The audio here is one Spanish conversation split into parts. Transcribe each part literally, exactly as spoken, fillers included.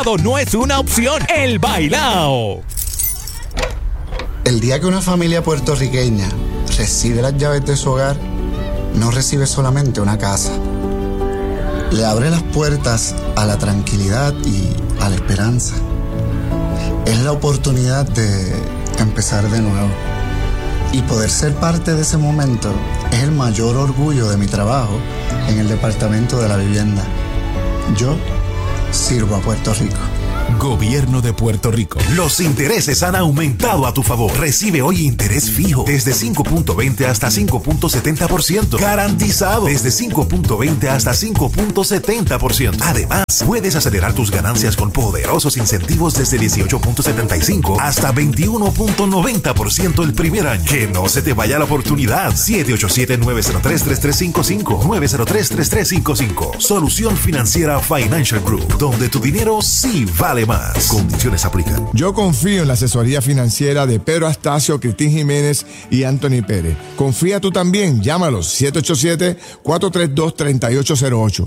No es una opción. El bailao. El día que una familia puertorriqueña recibe las llaves de su hogar, no recibe solamente una casa. Le abre las puertas a la tranquilidad y a la esperanza. Es la oportunidad de empezar de nuevo. Y poder ser parte de ese momento es el mayor orgullo de mi trabajo en el Departamento de la Vivienda. Yo sirvo a Puerto Rico. Gobierno de Puerto Rico. Los intereses han aumentado a tu favor. Recibe hoy interés fijo desde cinco punto veinte hasta cinco punto setenta por ciento. Garantizado desde cinco punto veinte hasta cinco punto setenta por ciento. Además, puedes acelerar tus ganancias con poderosos incentivos desde dieciocho punto setenta y cinco hasta veintiuno punto noventa por ciento el primer año. Que no se te vaya la oportunidad. siete ocho siete, nueve cero tres, tres tres cinco cinco. nueve cero tres, tres tres cinco cinco. Solución Financiera Financial Group, donde tu dinero sí vale más. Condiciones aplican. Yo confío en la asesoría financiera de Pedro Astacio, Cristín Jiménez y Anthony Pérez. Confía tú también. Llámalos siete ocho siete, cuatro tres dos, tres ocho cero ocho.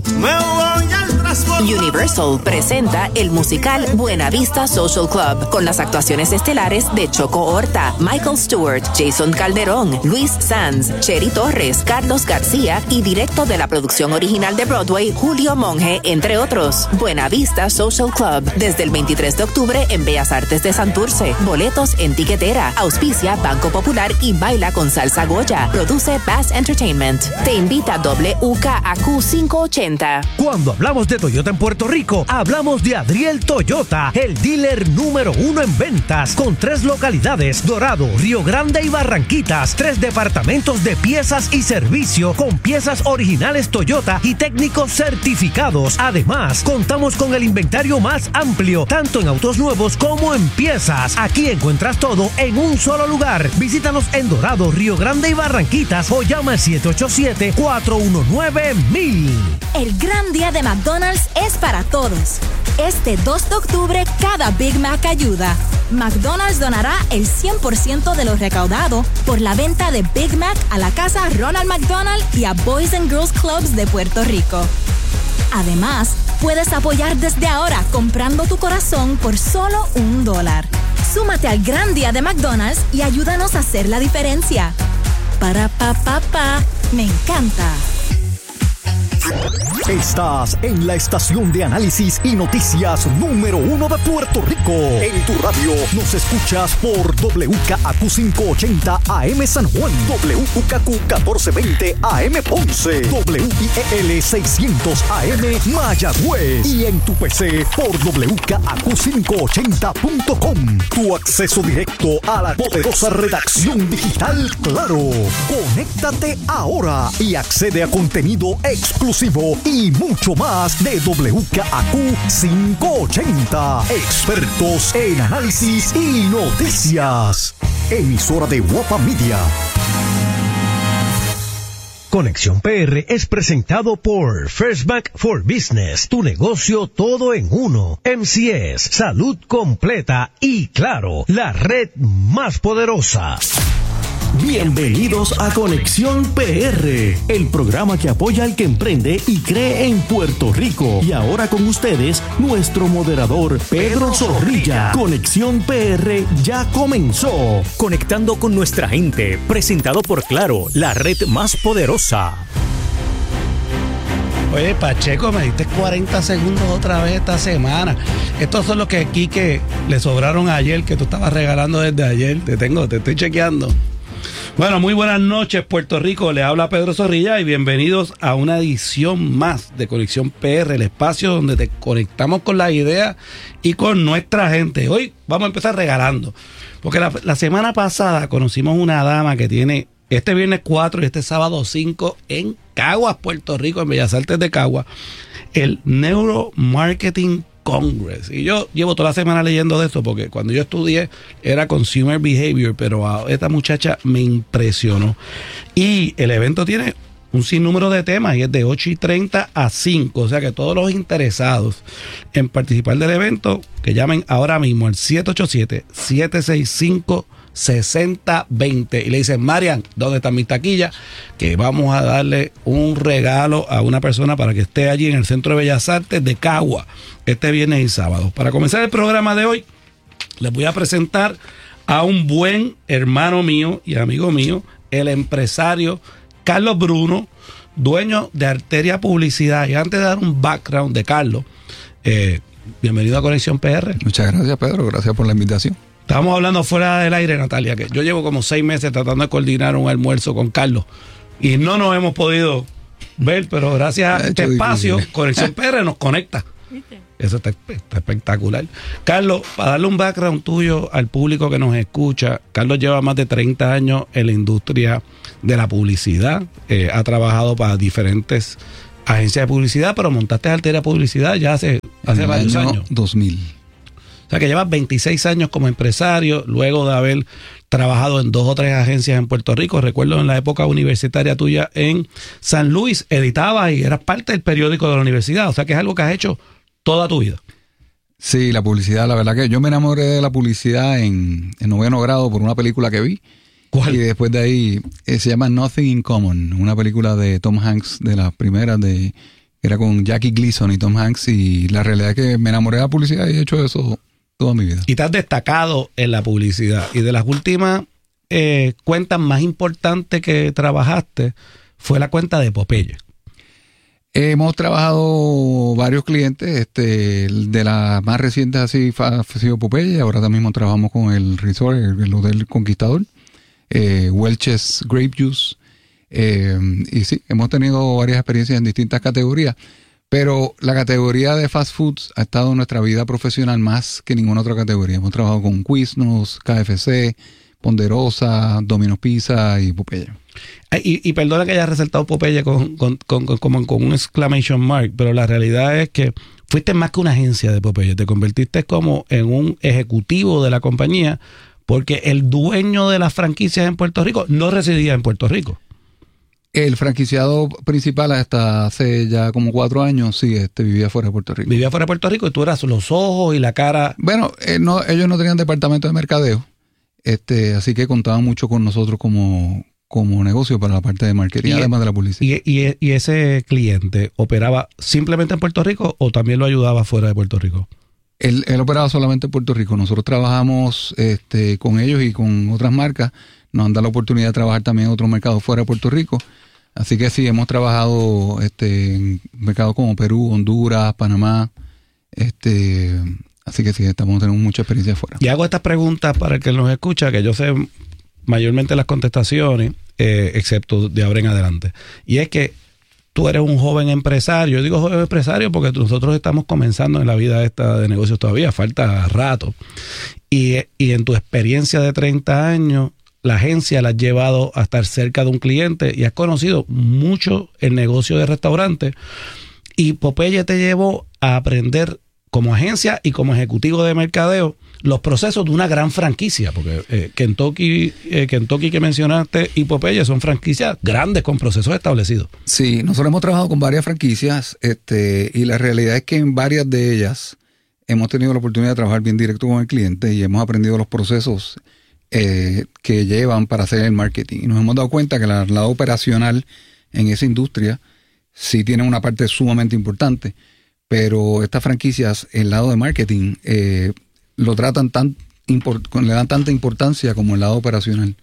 Universal presenta el musical Buena Vista Social Club con las actuaciones estelares de Choco Horta, Michael Stewart, Jason Calderón, Luis Sanz, Cheri Torres, Carlos García y directo de la producción original de Broadway, Julio Monge, entre otros. Buena Vista Social Club, desde el veintitrés de octubre en Bellas Artes de Santurce. Boletos en tiquetera. Auspicia Banco Popular y Baila con Salsa Goya. Produce Bass Entertainment. Te invita W K A Q quinientos ochenta. Cuando hablamos de Toyota en Puerto Rico, hablamos de Adriel Toyota, el dealer número uno en ventas, con tres localidades: Dorado, Río Grande y Barranquitas. Tres departamentos de piezas y servicio con piezas originales Toyota y técnicos certificados. Además, contamos con el inventario más amplio, tanto en autos nuevos como en piezas. Aquí encuentras todo en un solo lugar. Visítanos en Dorado, Río Grande y Barranquitas o llama al siete ocho siete, cuatro uno nueve, mil. El gran día de McDonald's es para todos. Este dos de octubre, cada Big Mac ayuda. McDonald's donará el cien por ciento de lo recaudado por la venta de Big Mac a la Casa Ronald McDonald y a Boys and Girls Clubs de Puerto Rico. Además, puedes apoyar desde ahora comprando tu corazón por solo un dólar. Súmate al gran día de McDonald's y ayúdanos a hacer la diferencia. Para pa pa pa, me encanta. Estás en la estación de análisis y noticias número uno de Puerto Rico. En tu radio nos escuchas por W K A Q quinientos ochenta A M San Juan, W U K Q catorce veinte A M Ponce, W I E L seiscientos A M Mayagüez y en tu P C por W K A Q quinientos ochenta punto com. Tu acceso directo a la poderosa redacción digital Claro. Conéctate ahora y accede a contenido exclusivo y mucho más de W K A Q quinientos ochenta. Expertos en análisis y noticias. Emisora de Guapa Media. Conexión P R es presentado por First Bank for Business, tu negocio todo en uno. M C S, salud completa y Claro, la red más poderosa. Bienvenidos a Conexión P R, el programa que apoya al que emprende y cree en Puerto Rico. Y ahora con ustedes, nuestro moderador, Pedro Zorrilla. Conexión P R ya comenzó. Conectando con nuestra gente, presentado por Claro, la red más poderosa. Oye, Pacheco, me diste cuarenta segundos otra vez esta semana. Estos son los que aquí que le sobraron ayer, que tú estabas regalando desde ayer. Te tengo, te estoy chequeando. Bueno, muy buenas noches, Puerto Rico. Le habla Pedro Zorrilla y bienvenidos a una edición más de Conexión P R, el espacio donde te conectamos con las ideas y con nuestra gente. Hoy vamos a empezar regalando, porque la, la semana pasada conocimos una dama que tiene este viernes cuatro y este sábado cinco en Caguas, Puerto Rico, en Bellas Artes de Caguas, el Neuromarketing Congress. Y yo llevo toda la semana leyendo de esto porque cuando yo estudié era Consumer Behavior, pero a esta muchacha me impresionó. Y el evento tiene un sinnúmero de temas y es de ocho y treinta a cinco, o sea que todos los interesados en participar del evento que llamen ahora mismo al siete ocho siete, siete seis cinco, sesenta veinte. Y le dicen, Marian, ¿dónde están mis taquillas? Que vamos a darle un regalo a una persona para que esté allí en el Centro de Bellas Artes de Cagua este viernes y sábado. Para comenzar el programa de hoy, les voy a presentar a un buen hermano mío y amigo mío, el empresario Carlos Bruno, dueño de Arteria Publicidad. Y antes de dar un background de Carlos, eh, bienvenido a Conexión P R. Muchas gracias, Pedro. Gracias por la invitación. Estábamos hablando fuera del aire, Natalia, que yo llevo como seis meses tratando de coordinar un almuerzo con Carlos y no nos hemos podido ver, pero gracias a este espacio, difícil. Conexión P R nos conecta. ¿Viste? Eso está, está espectacular. Carlos, para darle un background tuyo al público que nos escucha, Carlos lleva más de treinta años en la industria de la publicidad, eh, ha trabajado para diferentes agencias de publicidad, pero montaste Arteria Publicidad ya hace, hace varios año años. dos mil. O sea que llevas veintiséis años como empresario, luego de haber trabajado en dos o tres agencias en Puerto Rico. Recuerdo en la época universitaria tuya en San Luis, editabas y eras parte del periódico de la universidad. O sea que es algo que has hecho toda tu vida. Sí, la publicidad, la verdad que yo me enamoré de la publicidad en, en noveno grado por una película que vi. ¿Cuál? Y después de ahí eh, se llama Nothing in Common, una película de Tom Hanks, de las primeras, de era con Jackie Gleason y Tom Hanks. Y la realidad es que me enamoré de la publicidad y he hecho eso toda mi vida. Y te has destacado en la publicidad. Y de las últimas eh, cuentas más importantes que trabajaste fue la cuenta de Popeye. Hemos trabajado varios clientes, este, de las más recientes así ha sido Popeye, ahora también trabajamos con el resort, el, el Hotel Conquistador, eh, Welch's Grape Juice, eh, y sí, hemos tenido varias experiencias en distintas categorías, pero la categoría de fast foods ha estado en nuestra vida profesional más que ninguna otra categoría. Hemos trabajado con Quiznos, K F C, Ponderosa, Domino's Pizza y Popeye. Y, y perdona que haya resaltado Popeye con, con, con, con, con, con un exclamation mark, pero la realidad es que fuiste más que una agencia de Popeye, te convertiste como en un ejecutivo de la compañía, porque el dueño de las franquicias en Puerto Rico no residía en Puerto Rico. El franquiciado principal hasta hace ya como cuatro años, sí, este vivía fuera de Puerto Rico. Vivía fuera de Puerto Rico y tú eras los ojos y la cara. Bueno, eh, no, ellos no tenían departamento de mercadeo, este, así que contaban mucho con nosotros como... como negocio para la parte de marketing, y, además de la publicidad. Y, y, y ese cliente operaba simplemente en Puerto Rico o también lo ayudaba fuera de Puerto Rico? Él, él operaba solamente en Puerto Rico. Nosotros trabajamos este, con ellos y con otras marcas. Nos han dado la oportunidad de trabajar también en otros mercados fuera de Puerto Rico. Así que sí, hemos trabajado este, en mercados como Perú, Honduras, Panamá. Este, así que sí, estamos teniendo mucha experiencia afuera. Y hago estas preguntas para el que nos escucha, que yo sé mayormente las contestaciones, eh, excepto de ahora en adelante. Y es que tú eres un joven empresario. Yo digo joven empresario porque nosotros estamos comenzando en la vida esta de negocios todavía, falta rato. Y, y en tu experiencia de treinta años, la agencia la has llevado a estar cerca de un cliente y has conocido mucho el negocio de restaurantes. Y Popeye te llevó a aprender como agencia y como ejecutivo de mercadeo los procesos de una gran franquicia, porque eh, Kentucky, eh, Kentucky que mencionaste y Popeye son franquicias grandes con procesos establecidos. Sí, nosotros hemos trabajado con varias franquicias este, y la realidad es que en varias de ellas hemos tenido la oportunidad de trabajar bien directo con el cliente y hemos aprendido los procesos eh, que llevan para hacer el marketing. Y nos hemos dado cuenta que el lado operacional en esa industria sí tiene una parte sumamente importante, pero estas franquicias, el lado de marketing, eh, lo tratan tan import- le dan tanta importancia como el lado operacional.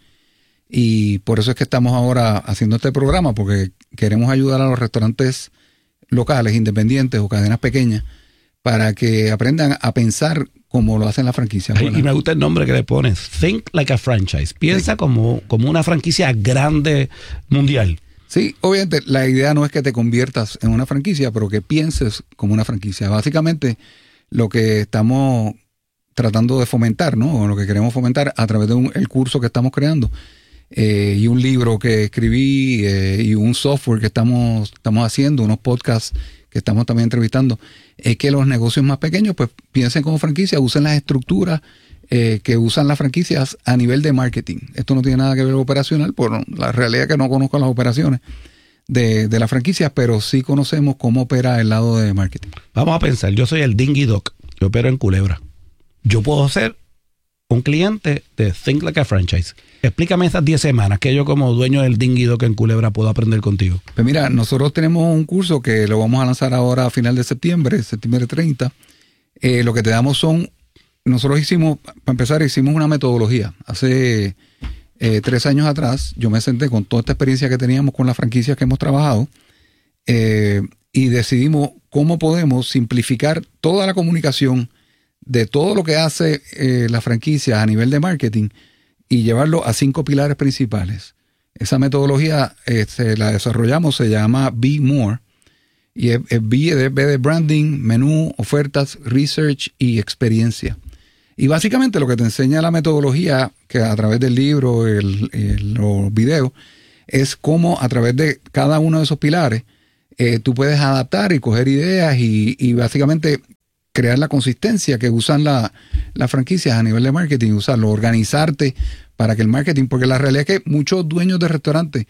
Y por eso es que estamos ahora haciendo este programa, porque queremos ayudar a los restaurantes locales, independientes o cadenas pequeñas, para que aprendan a pensar como lo hacen las franquicias. Y, y me gusta el nombre que le pones, Think Like a Franchise. Piensa sí. como, como una franquicia grande mundial. Sí, obviamente la idea no es que te conviertas en una franquicia, pero que pienses como una franquicia. Básicamente lo que estamos tratando de fomentar, ¿no? O lo que queremos fomentar a través de un, el curso que estamos creando eh, y un libro que escribí eh, y un software que estamos, estamos haciendo, unos podcasts que estamos también entrevistando, es que los negocios más pequeños pues piensen como franquicia, usen las estructuras eh, que usan las franquicias a nivel de marketing. Esto no tiene nada que ver con operacional, por la realidad es que no conozco las operaciones de, de las franquicias, pero sí conocemos cómo opera el lado de marketing. Vamos a pensar, yo soy el Dingy Doc, yo opero en Culebra. Yo puedo ser un cliente de Think Like a Franchise. Explícame esas diez semanas que yo como dueño del Dingy Dock en Culebra puedo aprender contigo. Pues mira, nosotros tenemos un curso que lo vamos a lanzar ahora a final de septiembre, septiembre treinta. Eh, lo que te damos son, nosotros hicimos, para empezar, hicimos una metodología. Hace eh, tres años atrás, yo me senté con toda esta experiencia que teníamos con las franquicias que hemos trabajado eh, y decidimos cómo podemos simplificar toda la comunicación de todo lo que hace eh, la franquicia a nivel de marketing y llevarlo a cinco pilares principales. Esa metodología este, la desarrollamos, se llama Be More, y es, es B, de, B de branding, menú, ofertas, research y experiencia. Y básicamente lo que te enseña la metodología, que a través del libro, el, el, los videos, es cómo a través de cada uno de esos pilares eh, tú puedes adaptar y coger ideas y, y básicamente crear la consistencia que usan la, las franquicias a nivel de marketing, usarlo, organizarte para que el marketing, porque la realidad es que muchos dueños de restaurantes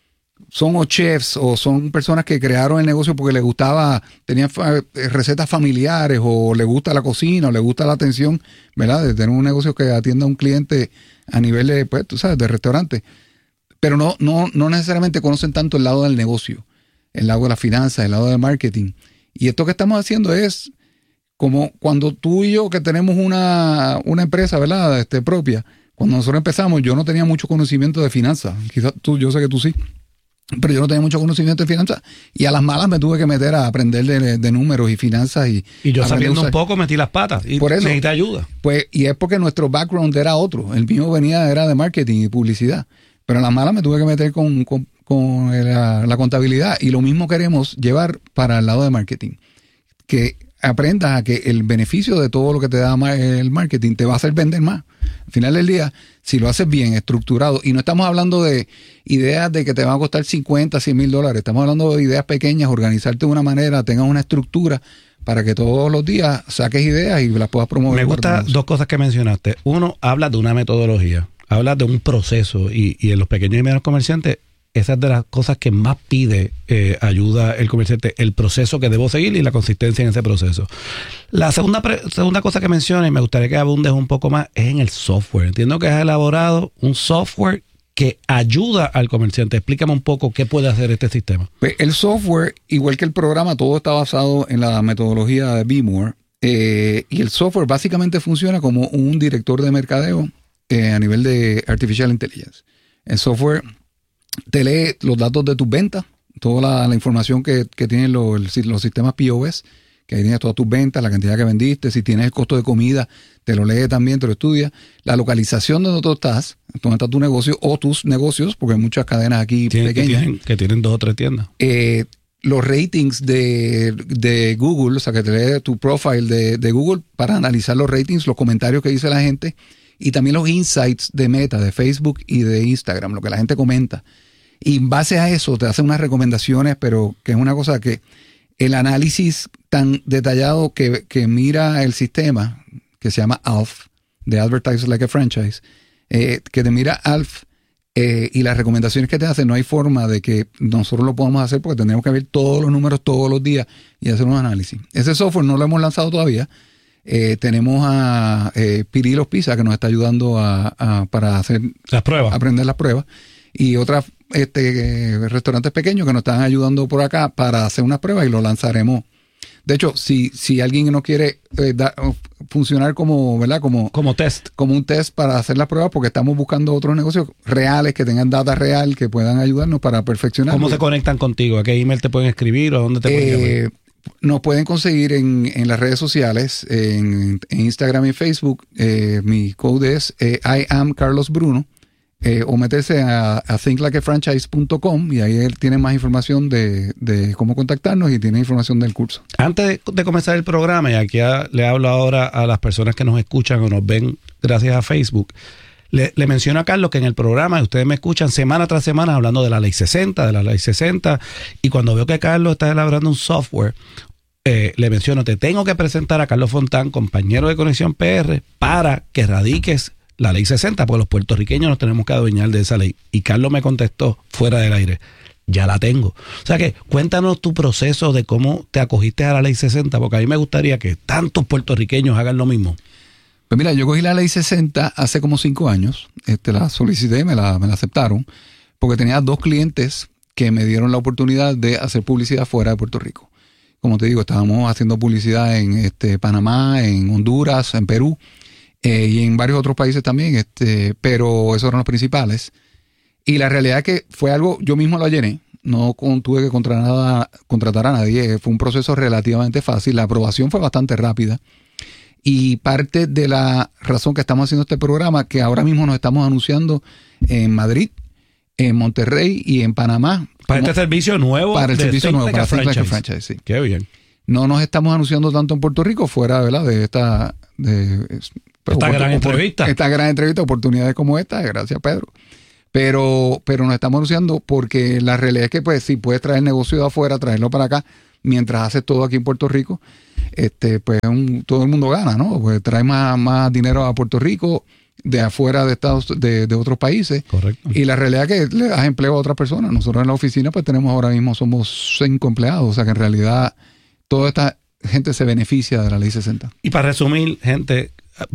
son o chefs o son personas que crearon el negocio porque les gustaba, tenían fa- recetas familiares o les gusta la cocina o les gusta la atención, ¿verdad? De tener un negocio que atienda a un cliente a nivel de, pues, tú sabes, de restaurante. Pero no, no, no necesariamente conocen tanto el lado del negocio, el lado de las finanzas, el lado del marketing. Y esto que estamos haciendo es como cuando tú y yo que tenemos una, una empresa, ¿verdad? Este, propia. Cuando nosotros empezamos, yo no tenía mucho conocimiento de finanzas. Quizás tú, yo sé que tú sí. Pero yo no tenía mucho conocimiento de finanzas. Y a las malas me tuve que meter a aprender de, de números y finanzas. Y, y yo sabiendo un poco metí las patas. Y por eso, necesité ayuda. Pues, y es porque nuestro background era otro. El mío venía, era de marketing y publicidad. Pero a las malas me tuve que meter con, con, con la, la contabilidad. Y lo mismo queremos llevar para el lado de marketing. Que aprendas a que el beneficio de todo lo que te da el marketing te va a hacer vender más. Al final del día, si lo haces bien, estructurado, y no estamos hablando de ideas de que te van a costar cincuenta, cien mil dólares, estamos hablando de ideas pequeñas, organizarte de una manera, tengas una estructura para que todos los días saques ideas y las puedas promover. Me gustan dos cosas que mencionaste. Uno, habla de una metodología, habla de un proceso y, y en los pequeños y medianos comerciantes, esa es de las cosas que más pide eh, ayuda el comerciante, el proceso que debo seguir y la consistencia en ese proceso. La segunda pre- segunda cosa que menciona, y me gustaría que abundes un poco más, es en el software. Entiendo que has elaborado un software que ayuda al comerciante. Explícame un poco qué puede hacer este sistema. Pues el software, igual que el programa, todo está basado en la metodología de Be More. Eh, y el software básicamente funciona como un director de mercadeo eh, a nivel de Artificial Intelligence. El software te lee los datos de tus ventas, toda la, la información que, que tienen los, los sistemas P O S, que ahí tienes todas tus ventas, la cantidad que vendiste, si tienes el costo de comida, te lo lee también, te lo estudia, la localización de donde tú estás, donde está tu negocio o tus negocios, porque hay muchas cadenas aquí Tien, pequeñas. Que tienen, que tienen dos o tres tiendas. Eh, los ratings de, de Google, o sea, que te lee tu profile de, de Google para analizar los ratings, los comentarios que dice la gente, y también los insights de Meta, de Facebook y de Instagram, lo que la gente comenta. Y en base a eso te hace unas recomendaciones, pero que es una cosa que el análisis tan detallado que, que mira el sistema, que se llama A L F, de Advertise Like a Franchise, eh, que te mira A L F eh, y las recomendaciones que te hace, no hay forma de que nosotros lo podamos hacer porque tendríamos que ver todos los números todos los días y hacer un análisis. Ese software no lo hemos lanzado todavía. Eh, tenemos a eh, Pirilos Pizza que nos está ayudando a, a, para hacer las pruebas, aprender las pruebas, y otras este, eh, restaurantes pequeños que nos están ayudando por acá para hacer unas pruebas y lo lanzaremos. De hecho, si, si alguien no quiere eh, da, funcionar como, ¿verdad? Como, como test, como un test para hacer las pruebas, porque estamos buscando otros negocios reales que tengan data real que puedan ayudarnos para perfeccionar. ¿Cómo se conectan contigo? ¿A qué email te pueden escribir o a dónde te pueden eh, llamar? Nos pueden conseguir en, en las redes sociales, en, en Instagram y Facebook. Eh, mi code es eh, I am Carlos Bruno. Eh, o meterse a, a think like a franchise punto com y ahí él tiene más información de, de cómo contactarnos y tiene información del curso. Antes de, de comenzar el programa, y aquí a, le hablo ahora a las personas que nos escuchan o nos ven gracias a Facebook, le, le menciono a Carlos que en el programa ustedes me escuchan semana tras semana hablando de la ley sesenta, de la ley sesenta, y cuando veo que Carlos está elaborando un software, eh, le menciono, te tengo que presentar a Carlos Fontán, compañero de Conexión P R, para que radiques la ley sesenta, porque los puertorriqueños nos tenemos que adueñar de esa ley. Y Carlos me contestó fuera del aire, ya la tengo. O sea que cuéntanos tu proceso de cómo te acogiste a la ley sesenta, porque a mí me gustaría que tantos puertorriqueños hagan lo mismo. Pues mira, yo cogí la ley sesenta hace como cinco años, este, la solicité, me la, me la aceptaron, porque tenía dos clientes que me dieron la oportunidad de hacer publicidad fuera de Puerto Rico. Como te digo, estábamos haciendo publicidad en este, Panamá, en Honduras, en Perú eh, y en varios otros países también, este, pero esos eran los principales. Y la realidad es que fue algo, yo mismo lo llené, no con, tuve que contratar, nada, contratar a nadie, fue un proceso relativamente fácil, la aprobación fue bastante rápida. Y parte de la razón que estamos haciendo este programa, que ahora mismo nos estamos anunciando en Madrid, en Monterrey y en Panamá. Para este servicio nuevo. Para el servicio nuevo, para Think Like a Franchise, sí. Qué bien. No nos estamos anunciando tanto en Puerto Rico, fuera, ¿verdad?, de esta... De, pues, esta gran entrevista. Esta gran entrevista, oportunidades como esta, gracias Pedro. Pero, pero nos estamos anunciando porque la realidad es que, pues, si puedes traer negocio de afuera, traerlo para acá, mientras haces todo aquí en Puerto Rico, este, pues un, todo el mundo gana, ¿no? Pues trae más, más dinero a Puerto Rico de afuera de Estados de, de otros países. Correcto. Y la realidad es que le das empleo a otras personas. Nosotros en la oficina pues tenemos ahora mismo, somos cinco empleados, o sea que en realidad toda esta gente se beneficia de la ley sesenta. Y para resumir, gente,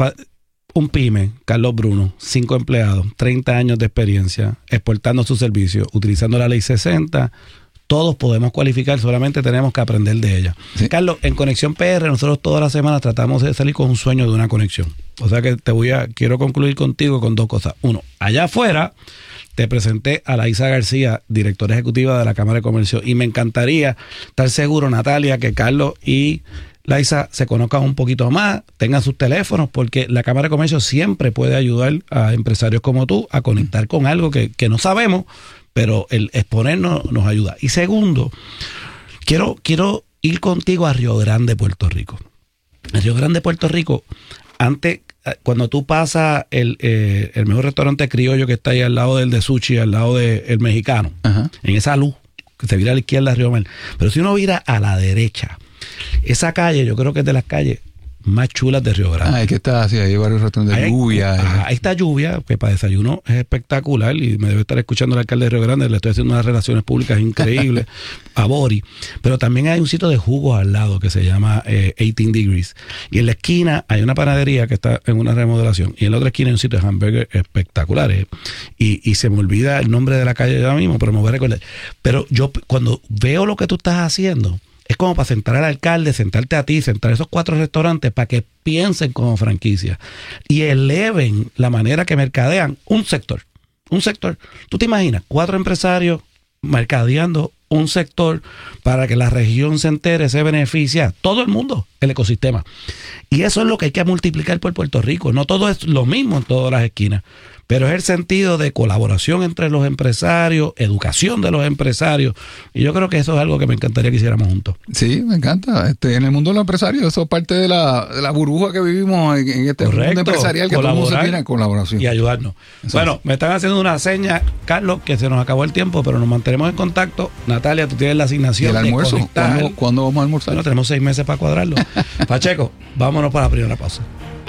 un pyme, Carlos Bruno, cinco empleados, treinta años de experiencia, exportando su servicio, utilizando la ley sesenta, todos podemos cualificar, solamente tenemos que aprender de ella. Sí. Carlos, en Conexión P R, nosotros toda la semana tratamos de salir con un sueño de una conexión. O sea que te voy a, quiero concluir contigo con dos cosas. Uno, allá afuera te presenté a Laisa García, directora ejecutiva de la Cámara de Comercio, y me encantaría estar seguro, Natalia, que Carlos y Laisa se conozcan un poquito más, tengan sus teléfonos, porque la Cámara de Comercio siempre puede ayudar a empresarios como tú a conectar con algo que, que no sabemos, pero el exponernos nos ayuda. Y segundo, quiero, quiero ir contigo a Río Grande, Puerto Rico. En Río Grande, Puerto Rico, antes, cuando tú pasas el, eh, el mejor restaurante criollo que está ahí al lado del de sushi, al lado del mexicano, uh-huh, en esa luz que se vira a la izquierda de Río Grande. Pero si uno vira a la derecha, esa calle, yo creo que es de las calles más chulas de Río Grande. Ah, es que está así, hay varios restaurantes de lluvia. Ah, ahí está lluvia, que para desayuno es espectacular, y me debe estar escuchando el alcalde de Río Grande, le estoy haciendo unas relaciones públicas increíbles a Bori. Pero también hay un sitio de jugos al lado que se llama eh, eighteen Degrees. Y en la esquina hay una panadería que está en una remodelación, y en la otra esquina hay un sitio de hamburgues espectaculares. Y, y se me olvida el nombre de la calle ahora mismo, pero me voy a recordar. Pero yo cuando veo lo que tú estás haciendo, es como para sentar al alcalde, sentarte a ti, sentar a esos cuatro restaurantes para que piensen como franquicia y eleven la manera que mercadean un sector. Un sector. ¿Tú te imaginas? Cuatro empresarios mercadeando un sector para que la región se entere, se beneficia, todo el mundo, el ecosistema. Y eso es lo que hay que multiplicar por Puerto Rico. No todo es lo mismo en todas las esquinas, pero es el sentido de colaboración entre los empresarios, educación de los empresarios, y yo creo que eso es algo que me encantaría que hiciéramos juntos. Sí, me encanta. Este, en el mundo de los empresarios, eso es parte de la, de la burbuja que vivimos en, en este Correcto, mundo empresarial, que todo el mundo se tiene en colaboración. Y ayudarnos. Eso bueno, es. Me están haciendo una seña, Carlos, que se nos acabó el tiempo, pero nos mantenemos en contacto. Natalia, tú tienes la asignación ¿Y el almuerzo? de ¿Cuándo, ¿Cuándo vamos a almorzar? Bueno, tenemos seis meses para cuadrarlo. Pacheco, vámonos para la primera pausa.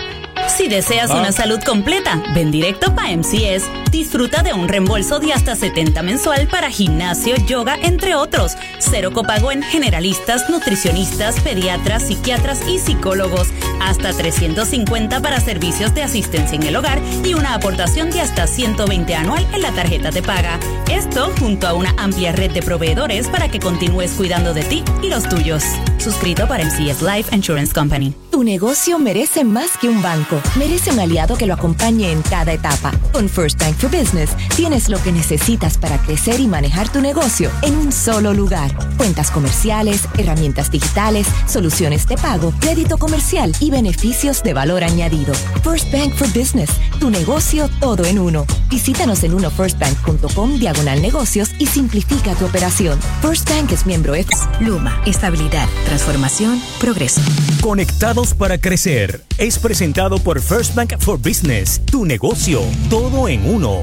Si deseas una salud completa, ven directo para M C S. Disfruta de un reembolso de hasta setenta mensual para gimnasio, yoga, entre otros. Cero copago en generalistas, nutricionistas, pediatras, psiquiatras y psicólogos. Hasta trescientos cincuenta para servicios de asistencia en el hogar y una aportación de hasta ciento veinte anual en la tarjeta de paga. Esto junto a una amplia red de proveedores para que continúes cuidando de ti y los tuyos. Suscrito para M C S Life Insurance Company. Tu negocio merece más que un banco. Merece un aliado que lo acompañe en cada etapa. Con First Bank for Business tienes lo que necesitas para crecer y manejar tu negocio en un solo lugar. Cuentas comerciales, herramientas digitales, soluciones de pago, crédito comercial y beneficios de valor añadido. First Bank for Business, tu negocio todo en uno. Visítanos en uno first bank punto com diagonal negocios y simplifica tu operación. First Bank es miembro F. Luma, estabilidad, transformación, progreso. Conectados para crecer es presentado por First Bank for Business, tu negocio, todo en uno.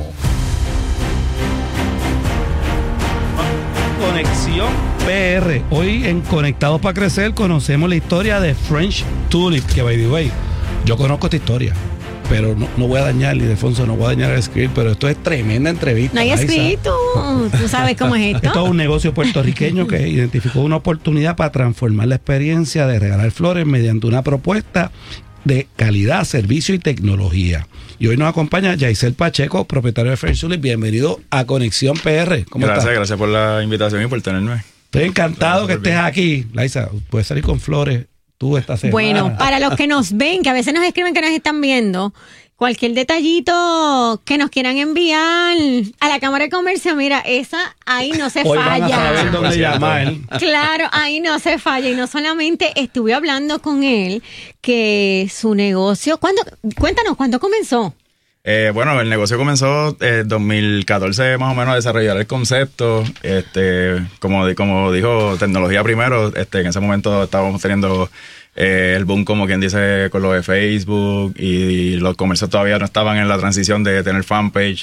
Conexión P R. Hoy en Conectados para Crecer conocemos la historia de French Tulip, que by the way, yo conozco esta historia, pero no, no voy a dañar, Ildefonso, no voy a dañar el script, pero esto es tremenda entrevista. No hay script, tú, tú sabes cómo es esto. Esto es un negocio puertorriqueño que identificó una oportunidad para transformar la experiencia de regalar flores mediante una propuesta de calidad, servicio y tecnología. Y hoy nos acompaña Yaisel Pacheco, propietario de French Tulip. Bienvenido a Conexión P R. ¿Cómo gracias, estás? Gracias por la invitación y por tenerme. Estoy encantado que estés bien aquí. Laisa, puedes salir con flores tú esta semana. Bueno, para los que nos ven, que a veces nos escriben que nos están viendo, cualquier detallito que nos quieran enviar a la Cámara de Comercio, mira, esa ahí no se Hoy falla. Van a saber dónde llamar. Claro, ahí no se falla. Y no solamente estuve hablando con él que su negocio, ¿cuándo? Cuéntanos, ¿cuándo comenzó? Eh, bueno, el negocio comenzó en eh, dos mil catorce más o menos a desarrollar el concepto. Este, como, como dijo, tecnología primero. Este, en ese momento estábamos teniendo eh, el boom, como quien dice, con lo de Facebook, y, y los comercios todavía no estaban en la transición de tener fanpage.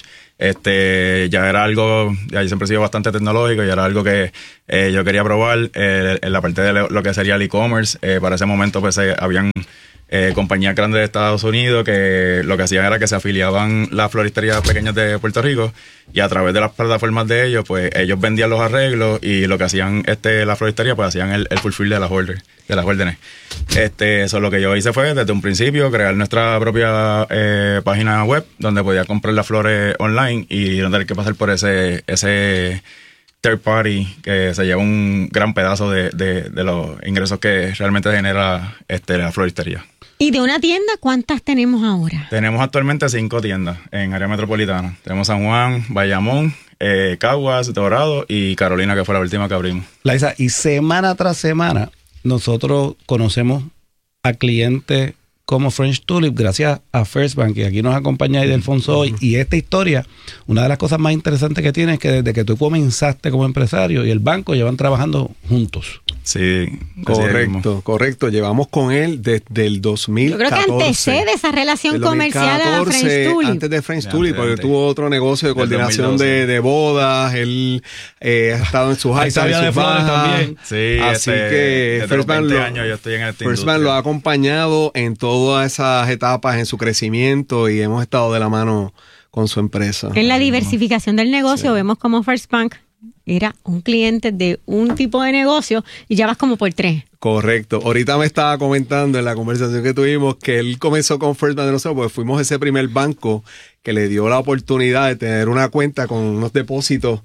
Este, ya era algo, ya yo siempre he sido bastante tecnológico y era algo que eh, yo quería probar eh, en la parte de lo que sería el e-commerce. Eh, para ese momento pues eh, habían Eh, compañías grandes de Estados Unidos que lo que hacían era que se afiliaban las floristerías pequeñas de Puerto Rico, y a través de las plataformas de ellos, pues ellos vendían los arreglos, y lo que hacían este la floristería, pues hacían el, el fulfill de las órdenes, de las órdenes. Este, eso lo que yo hice fue desde un principio crear nuestra propia eh, página web donde podía comprar las flores online y no tener que pasar por ese ese third party que se lleva un gran pedazo de, de, de los ingresos que realmente genera este, la floristería. ¿Y de una tienda cuántas tenemos ahora? Tenemos actualmente cinco tiendas en área metropolitana. Tenemos San Juan, Bayamón, eh, Caguas, Dorado y Carolina, que fue la última que abrimos. Laisa, y semana tras semana nosotros conocemos a clientes como French Tulip gracias a First Bank, y aquí nos acompaña Ildefonso hoy. Y esta historia, una de las cosas más interesantes que tiene es que desde que tú comenzaste como empresario y el banco llevan trabajando juntos. Sí, correcto, correcto. Llevamos con él desde el dos mil catorce. Yo creo que antecede esa relación comercial a French Tulip. Antes de French Tulip, porque él tuvo otro negocio de coordinación de, de bodas. Él eh, ha estado en sus altas y sus bajas también. Sí, así este, que First Bank, lo, años yo estoy en esta First Bank lo ha acompañado en todas esas etapas en su crecimiento, y hemos estado de la mano con su empresa. En la diversificación del negocio, sí, vemos como First Bank era un cliente de un tipo de negocio y ya vas como por tres. Correcto. Ahorita me estaba comentando en la conversación que tuvimos que él comenzó con First Bank de nosotros porque fuimos ese primer banco que le dio la oportunidad de tener una cuenta con unos depósitos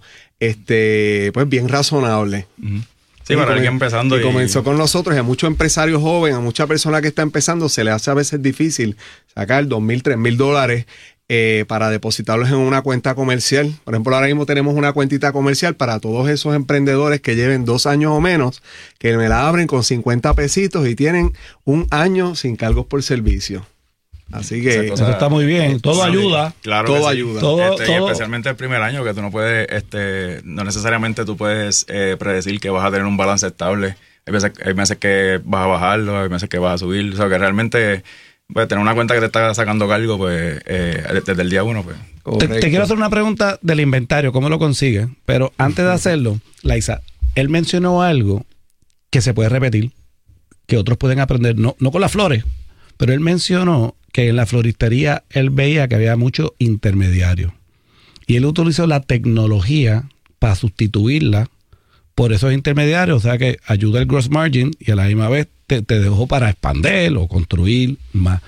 este pues bien razonables. Uh-huh. Sí, para alguien empezando. Y, y comenzó con nosotros, y a muchos empresarios jóvenes, a mucha persona que está empezando, se le hace a veces difícil sacar dos mil, tres mil dólares eh, para depositarlos en una cuenta comercial. Por ejemplo, ahora mismo tenemos una cuentita comercial para todos esos emprendedores que lleven dos años o menos, que me la abren con cincuenta pesitos y tienen un año sin cargos por servicio. Así que eso está muy bien, todo sí, ayuda. Claro, todo sí. ayuda. Todo, este, todo. Especialmente el primer año, que tú no puedes, este, no necesariamente tú puedes eh, predecir que vas a tener un balance estable. Hay veces, hay meses que vas a bajarlo, hay meses que vas a subir. O sea, que realmente pues, tener una cuenta que te está sacando cargo, pues, eh, desde el día uno, pues. Te, te quiero hacer una pregunta del inventario, ¿cómo lo consigues? Pero antes de hacerlo, Laisa, él mencionó algo que se puede repetir, que otros pueden aprender, no, no con las flores, pero él mencionó que en la floristería él veía que había muchos intermediarios. Y él utilizó la tecnología para sustituirla por esos intermediarios, o sea que ayuda el gross margin y a la misma vez te, te dejó para expandir o construir más.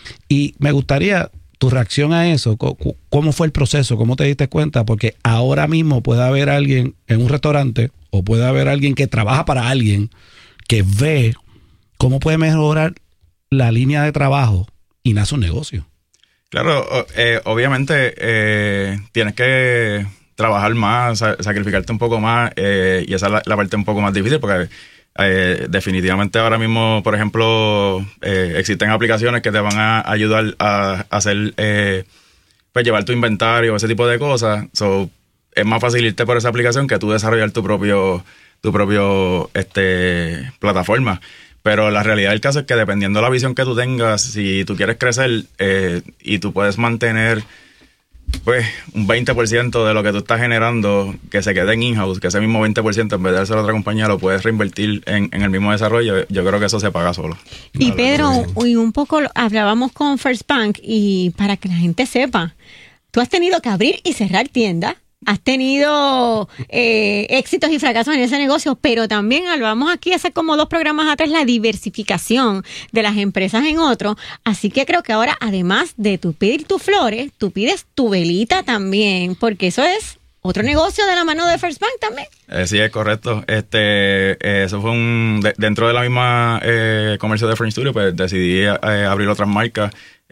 Y me gustaría tu reacción a eso, ¿cómo fue el proceso? ¿Cómo te diste cuenta? Porque ahora mismo puede haber alguien en un restaurante o puede haber alguien que trabaja para alguien que ve cómo puede mejorar la línea de trabajo y nace un negocio. Claro, eh, obviamente eh, tienes que trabajar más, sacrificarte un poco más, eh, y esa es la, la parte un poco más difícil porque eh, definitivamente ahora mismo, por ejemplo, eh, existen aplicaciones que te van a ayudar a, a hacer, eh, pues llevar tu inventario, ese tipo de cosas. So, es más fácil irte por esa aplicación que tú desarrollar tu propio, tu propio este, plataforma. Pero la realidad del caso es que dependiendo de la visión que tú tengas, si tú quieres crecer eh, y tú puedes mantener pues un veinte por ciento de lo que tú estás generando que se quede en in-house, que ese mismo veinte por ciento en vez de dárselo a otra compañía lo puedes reinvertir en, en el mismo desarrollo, yo creo que eso se paga solo. Y Pedro, y un poco hablábamos con First Bank, y para que la gente sepa, tú has tenido que abrir y cerrar tiendas has tenido eh, éxitos y fracasos en ese negocio, pero también hablamos aquí hace como dos programas atrás la diversificación de las empresas en otro. Así que creo que ahora, además de tú pedir tus flores, tú pides tu velita también, porque eso es otro negocio de la mano de First Bank también. Eh, sí, es correcto. Este, eh, eso fue un de, dentro de la misma eh, comercio de French Studio, pues decidí eh, abrir otras marcas.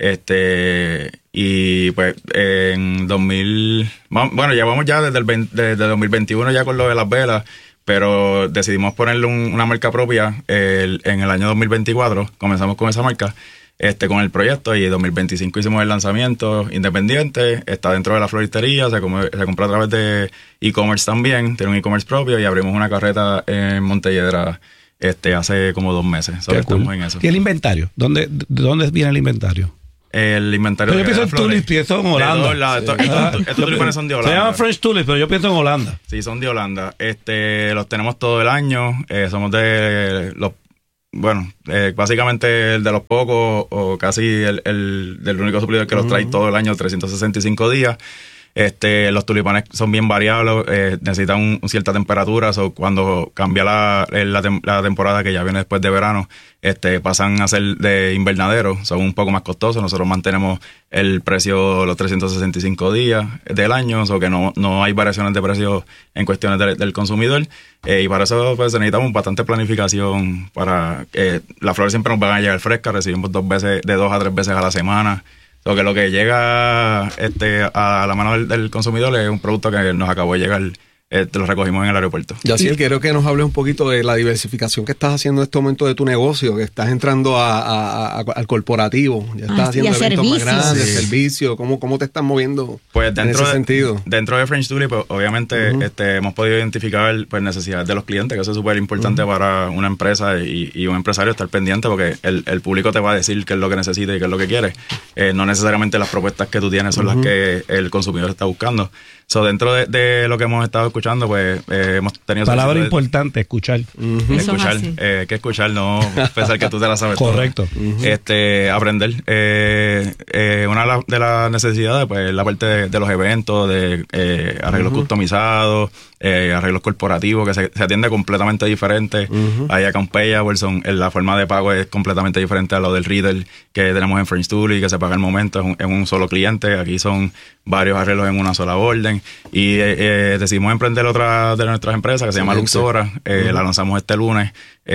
Este, y pues en dos mil, bueno, llevamos ya desde el veinte, desde dos mil veintiuno ya con lo de las velas, pero decidimos ponerle un, una marca propia el, en el año dos mil veinticuatro. Comenzamos con esa marca. Este, con el proyecto, y en dos mil veinticinco hicimos el lanzamiento independiente. Está dentro de la floristería, se, come, se compra a través de e-commerce también, tiene un e-commerce propio, y abrimos una carreta en Montelledra este, hace como dos meses. Solo estamos cool. en eso. ¿Y el inventario? ¿Dónde, ¿De dónde viene el inventario? El inventario pero yo pienso en tulips, pienso en Holanda. La, sí. Estos, estos, estos tulipanes son de Holanda. Se llaman French tulips, pero yo pienso en Holanda. Sí, son de Holanda. Este, los tenemos todo el año. Eh, somos de los Bueno, eh, básicamente el de los pocos o casi el, el del único suplidor que los trae todo el año, trescientos sesenta y cinco días. Este, los tulipanes son bien variables, eh, necesitan un, un cierta temperatura, o so cuando cambia la, la, la temporada, que ya viene después de verano, este, pasan a ser de invernadero, son un poco más costosos. Nosotros mantenemos el precio los trescientos sesenta y cinco días del año, o so que no, no hay variaciones de precio en cuestiones de, del consumidor, eh, y para eso pues necesitamos bastante planificación. Para eh, las flores siempre nos van a llegar frescas, recibimos dos veces, de dos a tres veces a la semana. Lo que lo que llega este a la mano del, del consumidor es un producto que nos acabó de llegar, eh, te lo recogimos en el aeropuerto. Yaciel, quiero que nos hables un poquito de la diversificación que estás haciendo en este momento de tu negocio, que estás entrando a, a, a, al corporativo, ya estás ah, haciendo eventos servicios. más grandes, sí. servicios, ¿cómo, cómo te estás moviendo pues dentro en ese de, sentido? Dentro de French Tulip, pues, obviamente uh-huh. este, hemos podido identificar pues, necesidades de los clientes, que eso es súper importante uh-huh. para una empresa y, y un empresario estar pendiente, porque el, el público te va a decir qué es lo que necesita y qué es lo que quiere. Eh, no necesariamente las propuestas que tú tienes son uh-huh. las que el consumidor está buscando. So, dentro de, de lo que hemos estado escuchando, pues eh, hemos tenido... Palabra de, importante, escuchar. Uh-huh. Escuchar, eh, que escuchar, no pensar que tú te la sabes. Correcto. Uh-huh. Este, aprender. Eh, eh, una de las de la necesidades, pues, la parte de, de los eventos, de eh, arreglos uh-huh. customizados, eh, arreglos corporativos, que se, se atiende completamente diferente. Uh-huh. Ahí acá en Payable, son, la forma de pago es completamente diferente a lo del retail que tenemos en French Tulip, que se paga el momento, es un, es un solo cliente. Aquí son varios arreglos en una sola orden. Y eh, eh, decidimos emprender otra de nuestras empresas que se llama Luxora. Eh, uh-huh. La lanzamos este lunes,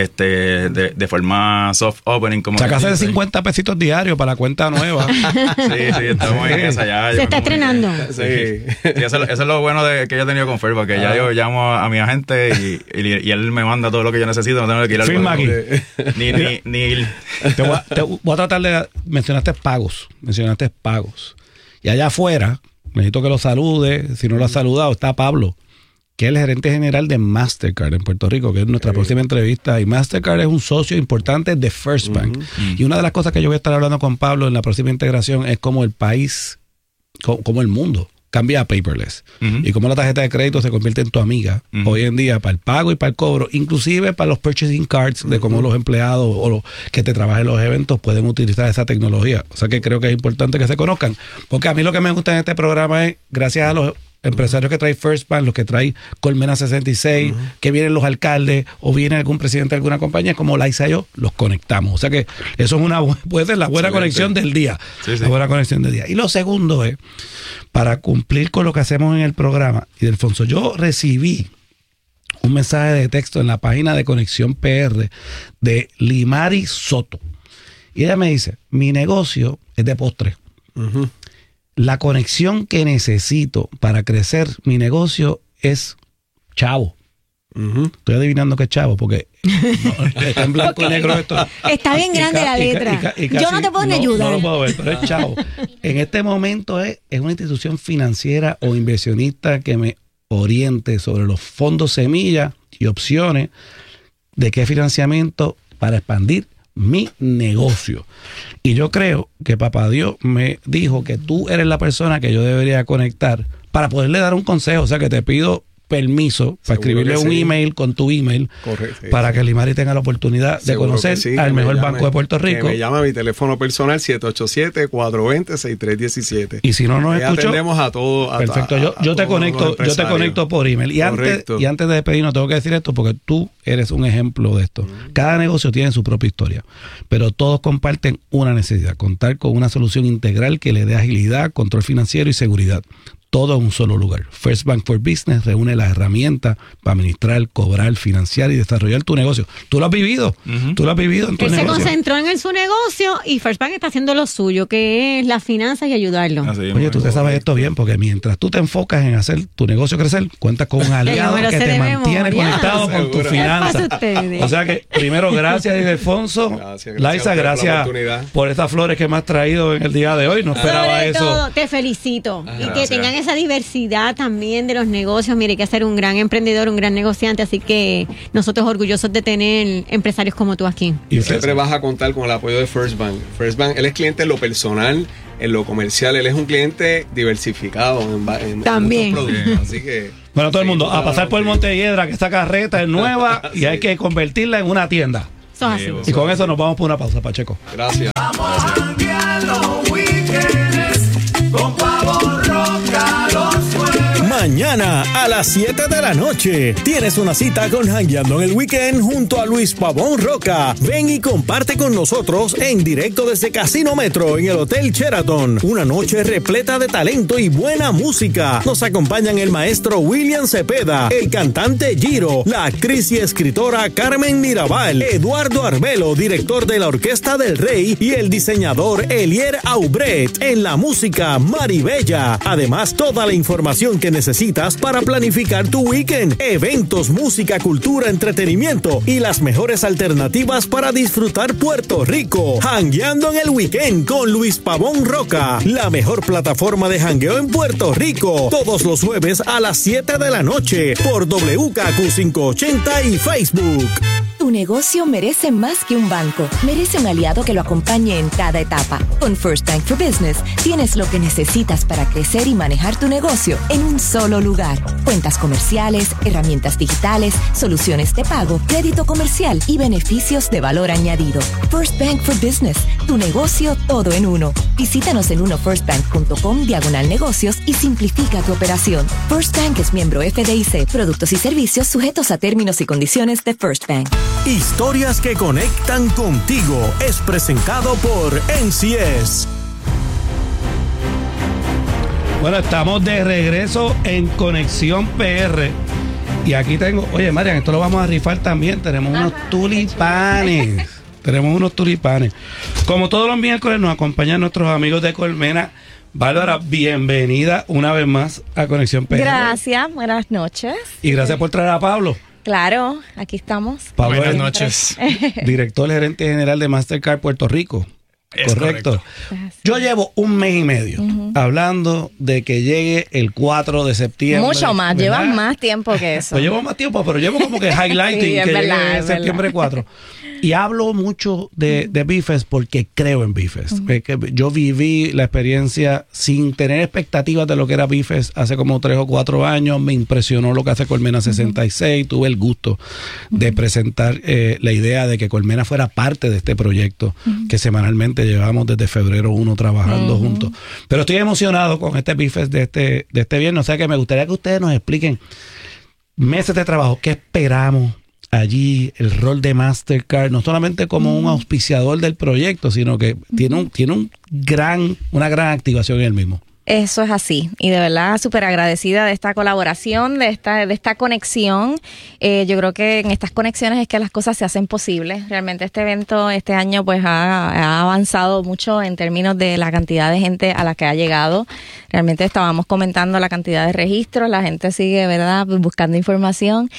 este de, de forma soft opening. Como sacaste de cincuenta pesitos diarios para la cuenta nueva. sí, sí, estamos en esa ya. Se está estrenando. Sí, sí eso, eso es lo bueno de que yo he tenido con Fer, porque ah. ya yo llamo a mi agente y, y, y él me manda todo lo que yo necesito. No tengo que ir al firma aquí. Ni, ni, ni... Te, voy a, te voy a tratar de... Mencionaste pagos. Mencionaste pagos. Y allá afuera, necesito que lo salude. Si no lo has saludado, está Pablo, que es el gerente general de Mastercard en Puerto Rico, que es nuestra sí. próxima entrevista. Y Mastercard es un socio importante de First Bank. Uh-huh. Y una de las cosas que yo voy a estar hablando con Pablo en la próxima integración es cómo el país, cómo, cómo el mundo cambia a paperless. Uh-huh. Y cómo la tarjeta de crédito se convierte en tu amiga uh-huh. hoy en día para el pago y para el cobro, inclusive para los purchasing cards, de cómo uh-huh. los empleados o los que te trabajan en los eventos pueden utilizar esa tecnología. O sea que creo que es importante que se conozcan. Porque a mí lo que me gusta en este programa es, gracias a los empresarios que trae First Bank, los que trae Colmena sesenta y seis, uh-huh. que vienen los alcaldes o viene algún presidente de alguna compañía, como Liza y yo, los conectamos. O sea que eso es una puede ser la buena Excelente. conexión del día. Sí, sí. La buena conexión del día. Y lo segundo es, para cumplir con lo que hacemos en el programa, y Delfonso, yo recibí un mensaje de texto en la página de Conexión P R de Limari Soto. Y ella me dice, mi negocio es de postre. Uh-huh. La conexión que necesito para crecer mi negocio es chavo. Uh-huh. Estoy adivinando que es chavo porque no, está en blanco okay. y negro esto. Está bien grande ca- la letra. Y ca- y casi, yo no te puedo ni no, ayudar. No lo puedo ver, pero es chavo. En este momento es, es una institución financiera o inversionista que me oriente sobre los fondos semilla y opciones de qué financiamiento para expandir mi negocio. Y yo creo que Papá Dios me dijo que tú eres la persona que yo debería conectar para poderle dar un consejo. O sea que te pido permiso para escribirle un sí. email con tu email. Correcto, sí, para sí. que Limari tenga la oportunidad de Seguro conocer sí, al mejor llame, banco de Puerto Rico. Que me llama a mi teléfono personal siete ocho siete, cuatro dos cero, seis tres uno siete. Y si no nos escuchó, atendemos a todos. Perfecto, yo, yo te conecto, yo te conecto por email. Y antes, y antes de despedirnos tengo que decir esto porque tú eres un ejemplo de esto. Mm. Cada negocio tiene su propia historia, pero todos comparten una necesidad, contar con una solución integral que le dé agilidad, control financiero y seguridad. Todo en un solo lugar. First Bank for Business reúne las herramientas para administrar, cobrar, financiar y desarrollar tu negocio. Tú lo has vivido. Uh-huh. Tú lo has vivido en tu Él negocio. se concentró en el, su negocio y First Bank está haciendo lo suyo, que es las finanzas y ayudarlo. Así, Oye, tú te sabes esto bien, porque mientras tú te enfocas en hacer tu negocio crecer, cuentas con un aliado que te mantiene conectado con tus finanzas. O sea que, primero, gracias, Ildefonso. Gracias, Laisa, gracias, gracias por estas flores que me has traído en el día de hoy. No esperaba Sobre eso. Todo, te felicito. Ah, y gracias. que tengan esa diversidad también de los negocios. Mire, hay que ser un gran emprendedor, un gran negociante, así que nosotros orgullosos de tener empresarios como tú aquí. Y siempre vas a contar con el apoyo de First Bank. First Bank, él es cliente en lo personal, en lo comercial, él es un cliente diversificado en, en, también. en muchos productos, así que bueno, todo el mundo, a pasar por el Monte Hiedra, que esta carreta es nueva y hay que convertirla en una tienda. Eso es así. Y con eso nos vamos por una pausa, Pacheco. Gracias. Vamos a cambiar los weekends con Pavón Roca los jueves. Mañana a las siete de la noche tienes una cita con Jangueando en el Weekend junto a Luis Pavón Roca. Ven y comparte con nosotros en directo desde Casino Metro en el Hotel Sheraton. Una noche repleta de talento y buena música. Nos acompañan el maestro William Cepeda, el cantante Giro, la actriz y escritora Carmen Mirabal, Eduardo Arbelo, director de la Orquesta del Rey, y el diseñador Elier Aubret. En la música, Maribella. Además, toda la información que necesitas para planificar tu weekend, eventos, música, cultura, entretenimiento y las mejores alternativas para disfrutar Puerto Rico. Jangueando en el Weekend con Luis Pavón Roca, la mejor plataforma de jangueo en Puerto Rico, todos los jueves a las siete de la noche por W K Q quinientos ochenta y Facebook. Tu negocio merece más que un banco. Merece un aliado que lo acompañe en cada etapa. Con First Bank for Business tienes lo que necesitas para crecer y manejar tu negocio en un solo lugar. Cuentas comerciales, herramientas digitales, soluciones de pago, crédito comercial y beneficios de valor añadido. First Bank for Business, tu negocio todo en uno. Visítanos en uno first bank punto com diagonal negocios y simplifica tu operación. First Bank es miembro F D I C. Productos y servicios sujetos a términos y condiciones de First Bank. Historias que conectan contigo es presentado por N C S. Bueno, estamos de regreso en Conexión P R. Y aquí tengo, oye, Marian, esto lo vamos a rifar también. Tenemos unos Ajá, tulipanes. Tenemos unos tulipanes. Como todos los miércoles nos acompañan nuestros amigos de Colmena. Bárbara, bienvenida una vez más a Conexión P R. Gracias, buenas noches. Y gracias por traer a Pablo. Claro, aquí estamos. Pablo, buenas noches. Director gerente general de Mastercard Puerto Rico. Es correcto. correcto. Yo llevo un mes y medio uh-huh. hablando de que llegue el cuatro de septiembre. Mucho más, ¿verdad? Llevas más tiempo que eso. Pues llevo más tiempo, pero llevo como que highlighting sí, que verdad, llegue septiembre cuatro. Y hablo mucho de, de Bifes porque creo en Bifes. Uh-huh. Que yo viví la experiencia sin tener expectativas de lo que era Bifes hace como tres o cuatro años. Me impresionó lo que hace Colmena sesenta y seis. Uh-huh. Tuve el gusto uh-huh. de presentar eh, la idea de que Colmena fuera parte de este proyecto uh-huh. que semanalmente llevamos desde febrero uno trabajando uh-huh. juntos. Pero estoy emocionado con este Bifes de este, de este viernes. O sea que me gustaría que ustedes nos expliquen meses de trabajo, qué esperamos allí, el rol de Mastercard, no solamente como un auspiciador del proyecto, sino que uh-huh. tiene un, tiene un gran, una gran activación en el mismo. Eso es así, y de verdad súper agradecida de esta colaboración, de esta, de esta conexión. Eh, yo creo que en estas conexiones es que las cosas se hacen posibles. Realmente este evento este año pues ha, ha avanzado mucho en términos de la cantidad de gente a la que ha llegado. Realmente estábamos comentando la cantidad de registros, la gente sigue, ¿verdad?, buscando información.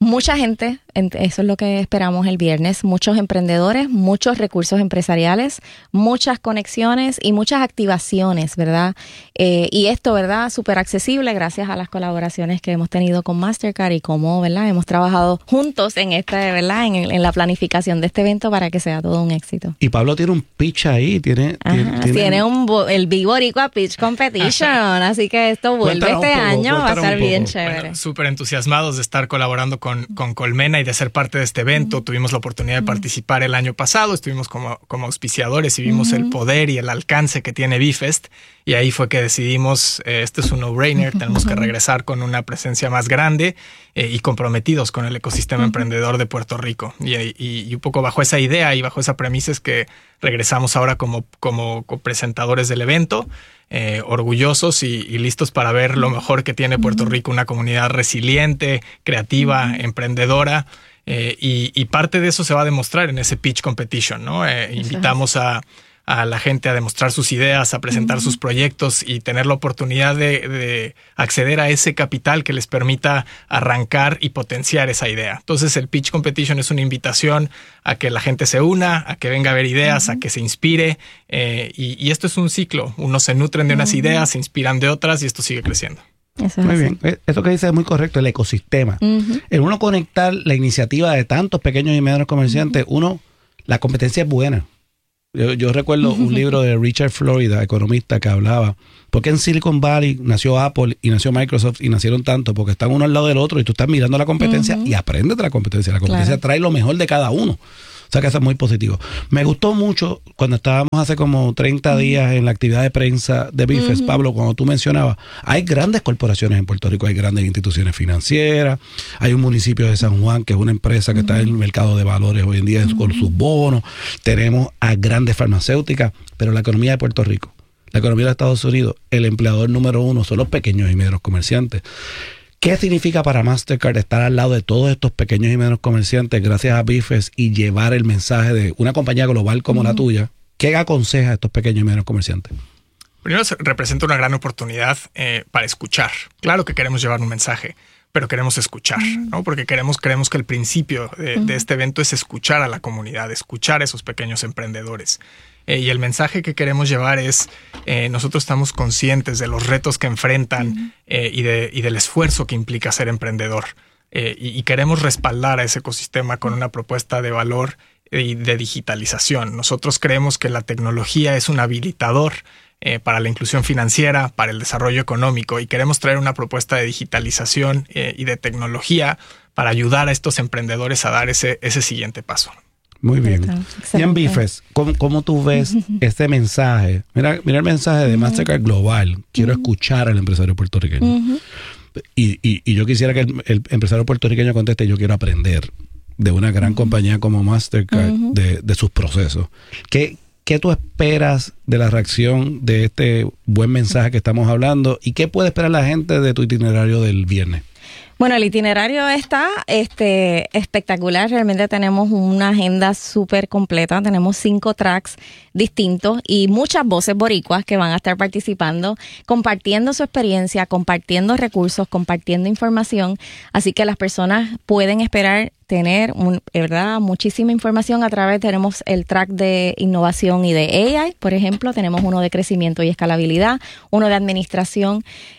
Mucha gente, eso es lo que esperamos el viernes, muchos emprendedores, muchos recursos empresariales, muchas conexiones y muchas activaciones, ¿verdad? Eh, y esto, ¿verdad? Súper accesible gracias a las colaboraciones que hemos tenido con Mastercard y cómo, ¿verdad? Hemos trabajado juntos en esta, ¿verdad? En, en la planificación de este evento para que sea todo un éxito. Y Pablo tiene un pitch ahí, tiene... Ajá, tiene, tiene, tiene un, el Big Boricua Pitch Competition, así que esto vuelve este poco, año, va a estar bien chévere. Bueno, súper entusiasmados de estar colaborando con Con, con Colmena y de ser parte de este evento. Uh-huh. Tuvimos la oportunidad de participar el año pasado, estuvimos como, como auspiciadores y vimos uh-huh. el poder y el alcance que tiene BeFest, y ahí fue que decidimos, eh, este es un no-brainer, uh-huh. tenemos que regresar con una presencia más grande eh, y comprometidos con el ecosistema uh-huh. emprendedor de Puerto Rico. Y, y, y un poco bajo esa idea y bajo esa premisa es que regresamos ahora como, como presentadores del evento, Eh, orgullosos y, y listos para ver lo mejor que tiene Puerto Rico, una comunidad resiliente, creativa, uh-huh. emprendedora, eh, y, y parte de eso se va a demostrar en ese pitch competition, ¿no? Eh, invitamos a, a la gente a demostrar sus ideas, a presentar uh-huh. sus proyectos y tener la oportunidad de, de acceder a ese capital que les permita arrancar y potenciar esa idea. Entonces el pitch competition es una invitación a que la gente se una, a que venga a ver ideas, uh-huh. a que se inspire, eh, y, y esto es un ciclo. Unos se nutren de unas uh-huh. ideas, se inspiran de otras y esto sigue creciendo. Eso muy bien, eso que dice es muy correcto, el ecosistema. Uh-huh. El uno conectar la iniciativa de tantos pequeños y medianos comerciantes, uh-huh. uno, la competencia es buena. Yo, yo recuerdo un libro de Richard Florida, economista, que hablaba porque en Silicon Valley nació Apple y nació Microsoft y nacieron tantos, porque están uno al lado del otro y tú estás mirando la competencia uh-huh. y aprendes de la competencia. La competencia claro. trae lo mejor de cada uno. O sea que eso es muy positivo. Me gustó mucho cuando estábamos hace como treinta uh-huh. días en la actividad de prensa de BeFest, uh-huh. Pablo, cuando tú mencionabas, hay grandes corporaciones en Puerto Rico, hay grandes instituciones financieras, hay un municipio de San Juan que es una empresa que uh-huh. está en el mercado de valores hoy en día uh-huh. con sus bonos, tenemos a grandes farmacéuticas, pero la economía de Puerto Rico, la economía de Estados Unidos, el empleador número uno son los pequeños y medianos comerciantes. ¿Qué significa para Mastercard estar al lado de todos estos pequeños y medianos comerciantes gracias a BeFest y llevar el mensaje de una compañía global como uh-huh. la tuya? ¿Qué aconseja a estos pequeños y medianos comerciantes? Primero, representa una gran oportunidad eh, para escuchar. Claro que queremos llevar un mensaje, pero queremos escuchar, ¿no? Porque queremos, creemos que el principio de, uh-huh. de este evento es escuchar a la comunidad, escuchar a esos pequeños emprendedores. Eh, y el mensaje que queremos llevar es, eh, nosotros estamos conscientes de los retos que enfrentan uh-huh. eh, y, de, y del esfuerzo que implica ser emprendedor. Eh, y, y queremos respaldar a ese ecosistema con una propuesta de valor y de digitalización. Nosotros creemos que la tecnología es un habilitador eh, para la inclusión financiera, para el desarrollo económico, y queremos traer una propuesta de digitalización eh, y de tecnología para ayudar a estos emprendedores a dar ese, ese siguiente paso. Muy bien. Excelente. Y en BeFest, ¿cómo, ¿cómo tú ves este mensaje? Mira, mira el mensaje de Mastercard Global. Quiero uh-huh. escuchar al empresario puertorriqueño. Uh-huh. Y, y, y yo quisiera que el, el empresario puertorriqueño conteste, yo quiero aprender de una gran uh-huh. compañía como Mastercard, uh-huh. de, de sus procesos. ¿Qué, ¿Qué tú esperas de la reacción de este buen mensaje que estamos hablando? ¿Y qué puede esperar la gente de tu itinerario del viernes? Bueno, el itinerario está este, espectacular. Realmente tenemos una agenda súper completa. Tenemos cinco tracks distintos y muchas voces boricuas que van a estar participando, compartiendo su experiencia, compartiendo recursos, compartiendo información. Así que las personas pueden esperar tener un, verdad, muchísima información a través, tenemos el track de innovación y de A I, por ejemplo, tenemos uno de crecimiento y escalabilidad, uno de administración,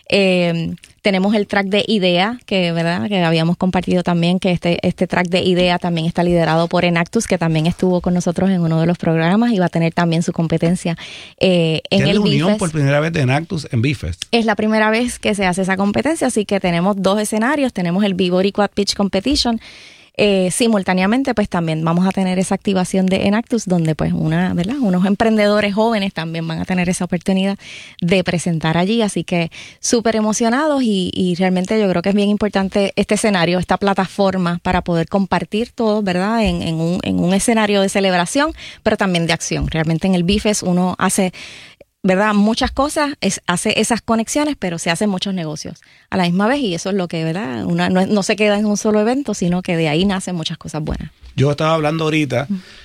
eh, tenemos el track de idea, que verdad que habíamos compartido también, que este, este track de idea también está liderado por Enactus, que también estuvo con nosotros en uno de los programas y va a tener también su competencia eh, en el BeFest. ¿Es reunión por primera vez de Enactus en BeFest? Es la primera vez que se hace esa competencia, así que tenemos dos escenarios, tenemos el B-Boricua Pitch Competition. Eh, simultáneamente pues también vamos a tener esa activación de Enactus donde pues una, ¿verdad? Unos emprendedores jóvenes también van a tener esa oportunidad de presentar allí, así que súper emocionados y, y realmente yo creo que es bien importante este escenario, esta plataforma para poder compartir todo, ¿verdad? En, en, un, en un escenario de celebración, pero también de acción. Realmente en el BeFest uno hace, ¿verdad? Muchas cosas, es, hace esas conexiones, pero se hacen muchos negocios a la misma vez y eso es lo que, ¿verdad? Una, no, no se queda en un solo evento, sino que de ahí nacen muchas cosas buenas. Yo estaba hablando ahorita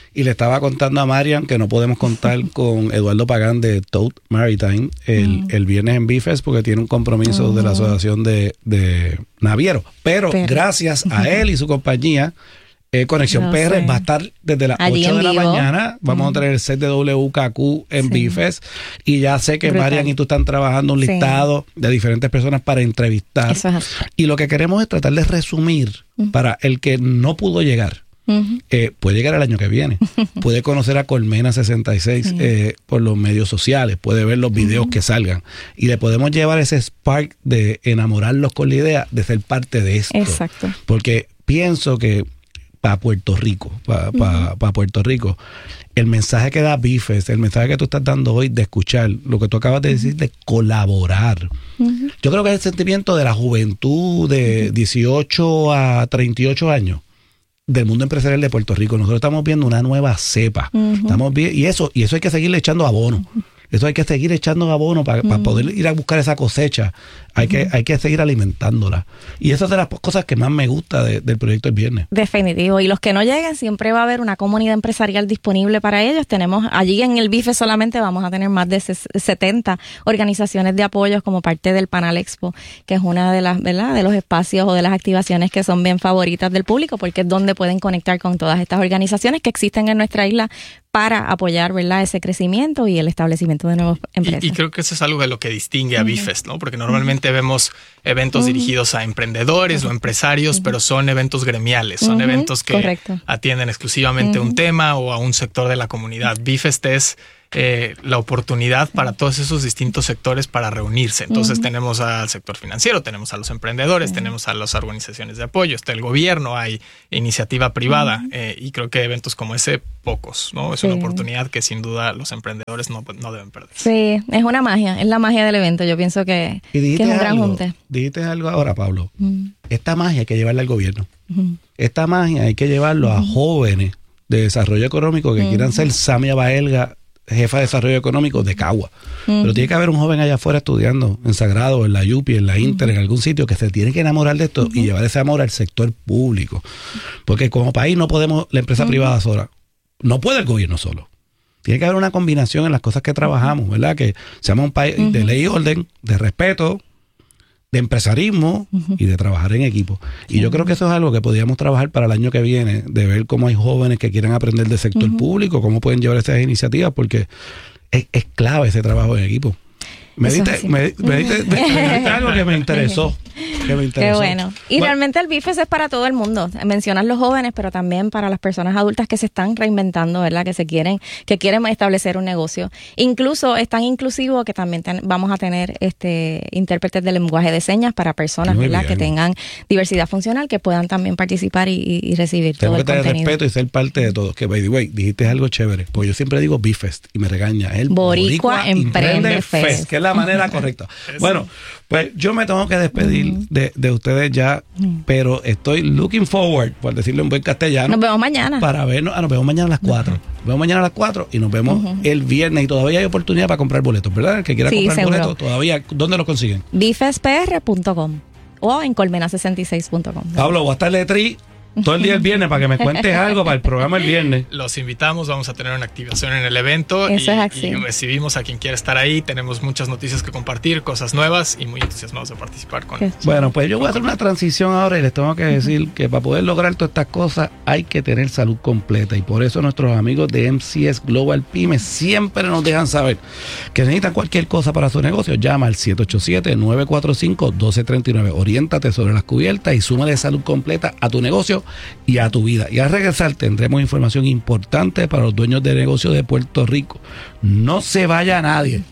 Y le estaba contando a Marian que no podemos contar con Eduardo Pagán de Toad Maritime el, mm. el viernes en Bifest porque tiene un compromiso mm. de la Asociación de, de Navieros. Pero, Pero gracias a él y su compañía, eh, Conexión no P R sé. va a estar desde las allí ocho de la vivo. mañana. Vamos mm. a tener el set de W K Q en sí. Bifest. Y ya sé que Brutal. Marian y tú están trabajando un listado sí. de diferentes personas para entrevistar. Eso es así. Y lo que queremos es tratar de resumir mm. para el que no pudo llegar. Uh-huh. Eh, puede llegar el año que viene, puede conocer a Colmena sesenta y seis sí. eh, por los medios sociales, puede ver los videos uh-huh. que salgan y le podemos llevar ese spark de enamorarlos con la idea de ser parte de esto. Exacto. Porque pienso que para Puerto Rico, para pa, uh-huh. pa Puerto Rico, el mensaje que da Bifest, el mensaje que tú estás dando hoy de escuchar, lo que tú acabas de decir de colaborar. Uh-huh. Yo creo que es el sentimiento de la juventud de uh-huh. dieciocho a treinta y ocho años. Del mundo empresarial de Puerto Rico. Nosotros estamos viendo una nueva cepa. Uh-huh. Estamos vi- y eso y eso hay que seguirle echando abono. Uh-huh. Eso hay que seguir echando abono para uh-huh. poder ir a buscar esa cosecha. Hay, uh-huh. que, hay que seguir alimentándola. Y esa es de las cosas que más me gusta de, del proyecto El Viernes. Definitivo. Y los que no lleguen, siempre va a haber una comunidad empresarial disponible para ellos. Tenemos allí en el Bife solamente vamos a tener más de setenta organizaciones de apoyos como parte del Panal Expo, que es una de las, ¿verdad?, de los espacios o de las activaciones que son bien favoritas del público, porque es donde pueden conectar con todas estas organizaciones que existen en nuestra isla para apoyar, ¿verdad?, ese crecimiento y el establecimiento de nuevas empresas. Y, y creo que eso es algo de lo que distingue a uh-huh. Bifest, ¿no? Porque normalmente uh-huh. vemos eventos uh-huh. dirigidos a emprendedores uh-huh. o empresarios, uh-huh. pero son eventos gremiales, son uh-huh. eventos que Correcto. atienden exclusivamente uh-huh. un tema o a un sector de la comunidad. Bifest es eh, la oportunidad para todos esos distintos sectores para reunirse. Entonces uh-huh. tenemos al sector financiero, tenemos a los emprendedores, uh-huh. tenemos a las organizaciones de apoyo, está el gobierno, hay iniciativa privada uh-huh. eh, y creo que eventos como ese pocos, ¿no? Es sí. una oportunidad que sin duda los emprendedores no, no deben perder. Sí, es una magia, es la magia del evento. Yo pienso que, que es un gran algo, junte. Dijiste algo ahora, Pablo. Uh-huh. Esta magia hay que llevarla al gobierno. Uh-huh. Esta magia hay que llevarlo uh-huh. a jóvenes de desarrollo económico que uh-huh. quieran ser Samia Baelga, jefa de desarrollo económico de Cagua. Uh-huh. Pero tiene que haber un joven allá afuera estudiando en Sagrado, en la Yupi, en la Inter, uh-huh. en algún sitio que se tiene que enamorar de esto uh-huh. y llevar ese amor al sector público. Porque como país no podemos, la empresa uh-huh. privada sola, no puede el gobierno solo. Tiene que haber una combinación en las cosas que trabajamos, ¿verdad? Que seamos un país uh-huh. de ley y orden, de respeto, de empresarismo uh-huh. y de trabajar en equipo. Y uh-huh. yo creo que eso es algo que podríamos trabajar para el año que viene, de ver cómo hay jóvenes que quieren aprender del sector uh-huh. público, cómo pueden llevar esas iniciativas, porque es, es clave ese trabajo en equipo. Me diste, me, me, diste, me, me diste algo que me interesó. Que me interesó. Qué bueno. Y bueno, realmente el Bifest es para todo el mundo. Mencionas los jóvenes, pero también para las personas adultas que se están reinventando, ¿verdad? Que se quieren, que quieren establecer un negocio. Incluso es tan inclusivo que también ten, vamos a tener este intérpretes de lenguaje de señas para personas, muy ¿verdad? Bien. Que tengan diversidad funcional, que puedan también participar y, y, y recibir Tengo todo el contenido. Tengo que tener respeto y ser parte de todo. Que, by the way, dijiste algo chévere. Pues yo siempre digo Bifest y me regaña. El Boricua, Boricua Emprende Fest. Fest. Que es la manera correcta. Bueno, pues yo me tengo que despedir uh-huh. de, de ustedes ya, uh-huh. pero estoy looking forward, por decirlo en buen castellano. Nos vemos mañana. Para vernos, ah, nos vemos mañana a las cuatro. Uh-huh. Nos vemos mañana a las cuatro y nos vemos uh-huh. el viernes. Y todavía hay oportunidad para comprar boletos, ¿verdad? El que quiera sí, comprar seguro. boletos, todavía, ¿dónde lo consiguen? bifest p r punto com o en colmena sesenta y seis punto com. Pablo, voy a estar letri todo el día el viernes para que me cuentes algo para el programa el viernes. Los invitamos, vamos a tener una activación en el evento. Eso y, es así. y recibimos a quien quiera estar ahí. Tenemos muchas noticias que compartir, cosas nuevas y muy entusiasmados de participar con ellos. Bueno, pues yo voy a hacer una transición ahora y les tengo que decir uh-huh. que para poder lograr todas estas cosas hay que tener salud completa y por eso nuestros amigos de M C S Global Pymes siempre nos dejan saber que necesitan cualquier cosa para su negocio. Llama al siete ocho siete, nueve cuatro cinco, uno dos tres nueve. Oriéntate sobre las cubiertas y suma de salud completa a tu negocio y a tu vida. Y al regresar tendremos información importante para los dueños de negocios de Puerto Rico. No se vaya nadie.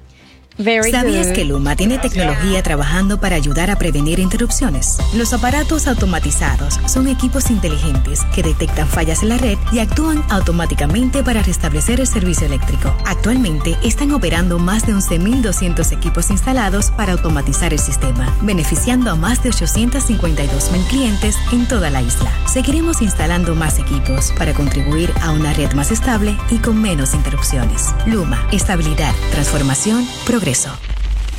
Very ¿Sabías good. que Luma tiene tecnología trabajando para ayudar a prevenir interrupciones? Los aparatos automatizados son equipos inteligentes que detectan fallas en la red y actúan automáticamente para restablecer el servicio eléctrico. Actualmente están operando más de once mil doscientos equipos instalados para automatizar el sistema, beneficiando a más de ochocientos cincuenta y dos mil clientes en toda la isla. Seguiremos instalando más equipos para contribuir a una red más estable y con menos interrupciones. Luma, estabilidad, transformación, progreso.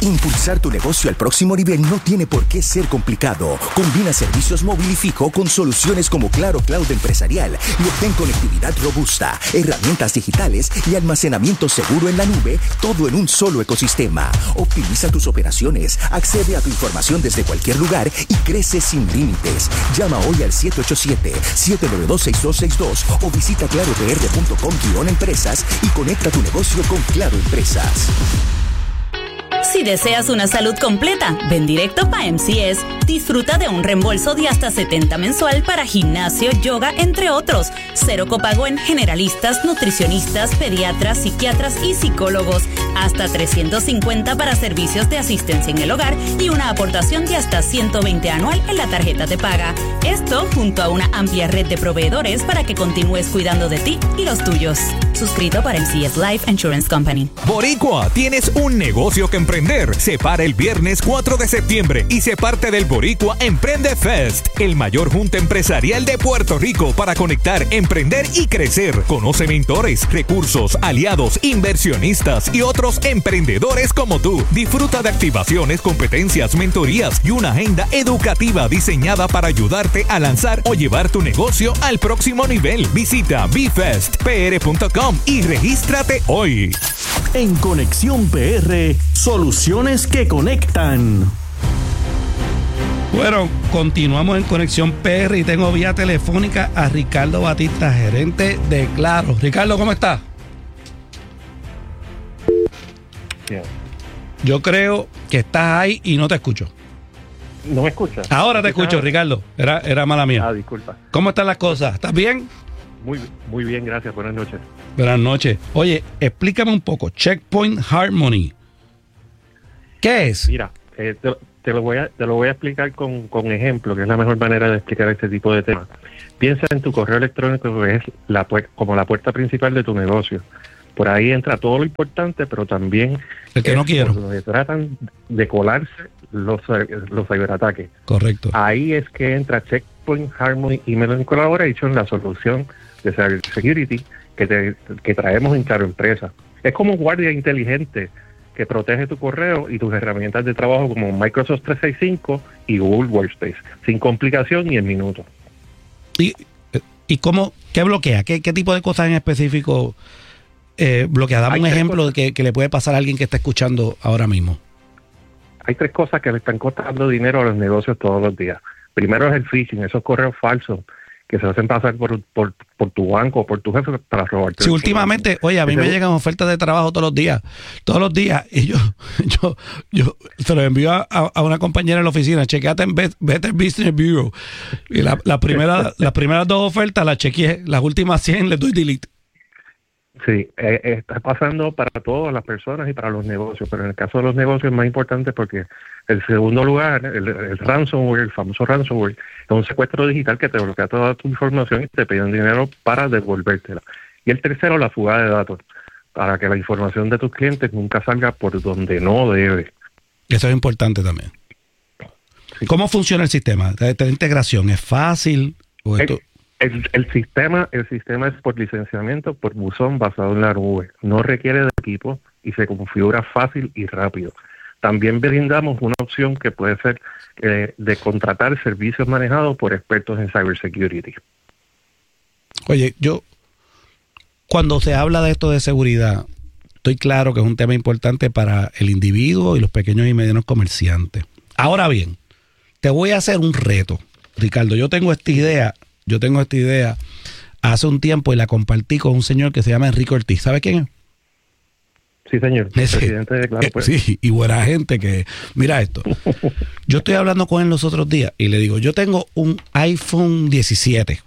Impulsar tu negocio al próximo nivel no tiene por qué ser complicado. Combina servicios móvil y fijo con soluciones como Claro Cloud Empresarial y obtén conectividad robusta, herramientas digitales y almacenamiento seguro en la nube, todo en un solo ecosistema. Optimiza tus operaciones, accede a tu información desde cualquier lugar y crece sin límites. Llama hoy al siete ocho siete, siete nueve dos, seis dos seis dos o visita claro p r punto com guión empresas y conecta tu negocio con Claro Empresas. Si deseas una salud completa, ven directo para M C S. Disfruta de un reembolso de hasta setenta mensual para gimnasio, yoga, entre otros. Cero copago en generalistas, nutricionistas, pediatras, psiquiatras y psicólogos. Hasta trescientos cincuenta para servicios de asistencia en el hogar y una aportación de hasta ciento veinte anual en la tarjeta de paga. Esto junto a una amplia red de proveedores para que continúes cuidando de ti y los tuyos. Suscrito para M C S Life Insurance Company. Boricua, tienes un negocio que emprender. Se para el viernes cuatro de septiembre y se parte del Boricua Emprende Fest, el mayor junta empresarial de Puerto Rico para conectar, emprender y crecer. Conoce mentores, recursos, aliados, inversionistas y otros emprendedores como tú. Disfruta de activaciones, competencias, mentorías y una agenda educativa diseñada para ayudarte a lanzar o llevar tu negocio al próximo nivel. Visita b fest p r punto com y regístrate hoy. En Conexión P R, soluciones que conectan. Bueno, continuamos en Conexión P R y tengo vía telefónica a Ricardo Batista, gerente de Claro. Ricardo, ¿cómo estás? Bien. Yo creo que estás ahí y no te escucho. ¿No me escuchas? Ahora te escucho, Ricardo. Era, era mala mía. Ah, disculpa. ¿Cómo están las cosas? ¿Estás bien? Muy, muy bien, gracias. Buenas noches. Buenas noches. Oye, explícame un poco. Checkpoint Harmony. ¿Qué es? Mira, eh, te, te, lo voy a, te lo voy a explicar con, con ejemplo, que es la mejor manera de explicar este tipo de temas. Piensa en tu correo electrónico, que es la puer- como la puerta principal de tu negocio. Por ahí entra todo lo importante, pero también el que no quiero. Donde tratan de colarse los, los ciberataques. Correcto. Ahí es que entra Checkpoint Harmony Email Collaboration, la solución de cybersecurity que, te, que traemos en Claro Empresa. Es como un guardia inteligente que protege tu correo y tus herramientas de trabajo como Microsoft trescientos sesenta y cinco y Google Workspace, sin complicación y en minutos. ¿Y, y cómo, qué bloquea? ¿Qué, qué tipo de cosas en específico eh, bloquea? Dame un ejemplo de que, que le puede pasar a alguien que está escuchando ahora mismo. Hay tres cosas que le están costando dinero a los negocios todos los días. Primero es el phishing, esos correos falsos que se hacen pasar por, por, por tu banco o por tu jefe para robarte. Sí, últimamente, oye, a mí me llegan ofertas de trabajo todos los días, todos los días, y yo yo yo se lo envío a, a una compañera en la oficina, chequeate en Better Business Bureau, y la, la primera, las primeras dos ofertas las chequeé, las últimas cien les doy delete. Sí, eh, está pasando para todas las personas y para los negocios, pero en el caso de los negocios es más importante porque el segundo lugar, el, el ransomware, el famoso ransomware, es un secuestro digital que te bloquea toda tu información y te piden dinero para devolvértela. Y el tercero, la fuga de datos, para que la información de tus clientes nunca salga por donde no debe. Eso es importante también. Sí. ¿Cómo funciona el sistema? ¿Esta integración es fácil? ¿O esto? El, El, el sistema el sistema es por licenciamiento, por buzón basado en la nube. No requiere de equipo y se configura fácil y rápido. También brindamos una opción que puede ser eh, de contratar servicios manejados por expertos en cybersecurity. Oye, yo, cuando se habla de esto de seguridad, estoy claro que es un tema importante para el individuo y los pequeños y medianos comerciantes. Ahora bien, te voy a hacer un reto, Ricardo. Yo tengo esta idea... Yo tengo esta idea hace un tiempo y la compartí con un señor que se llama Enrique Ortiz. ¿Sabe quién es? Sí, señor. Ese, presidente de Claro, pues. Sí, y buena gente que... Mira esto. Yo estoy hablando con él los otros días y le digo, yo tengo un iPhone diecisiete.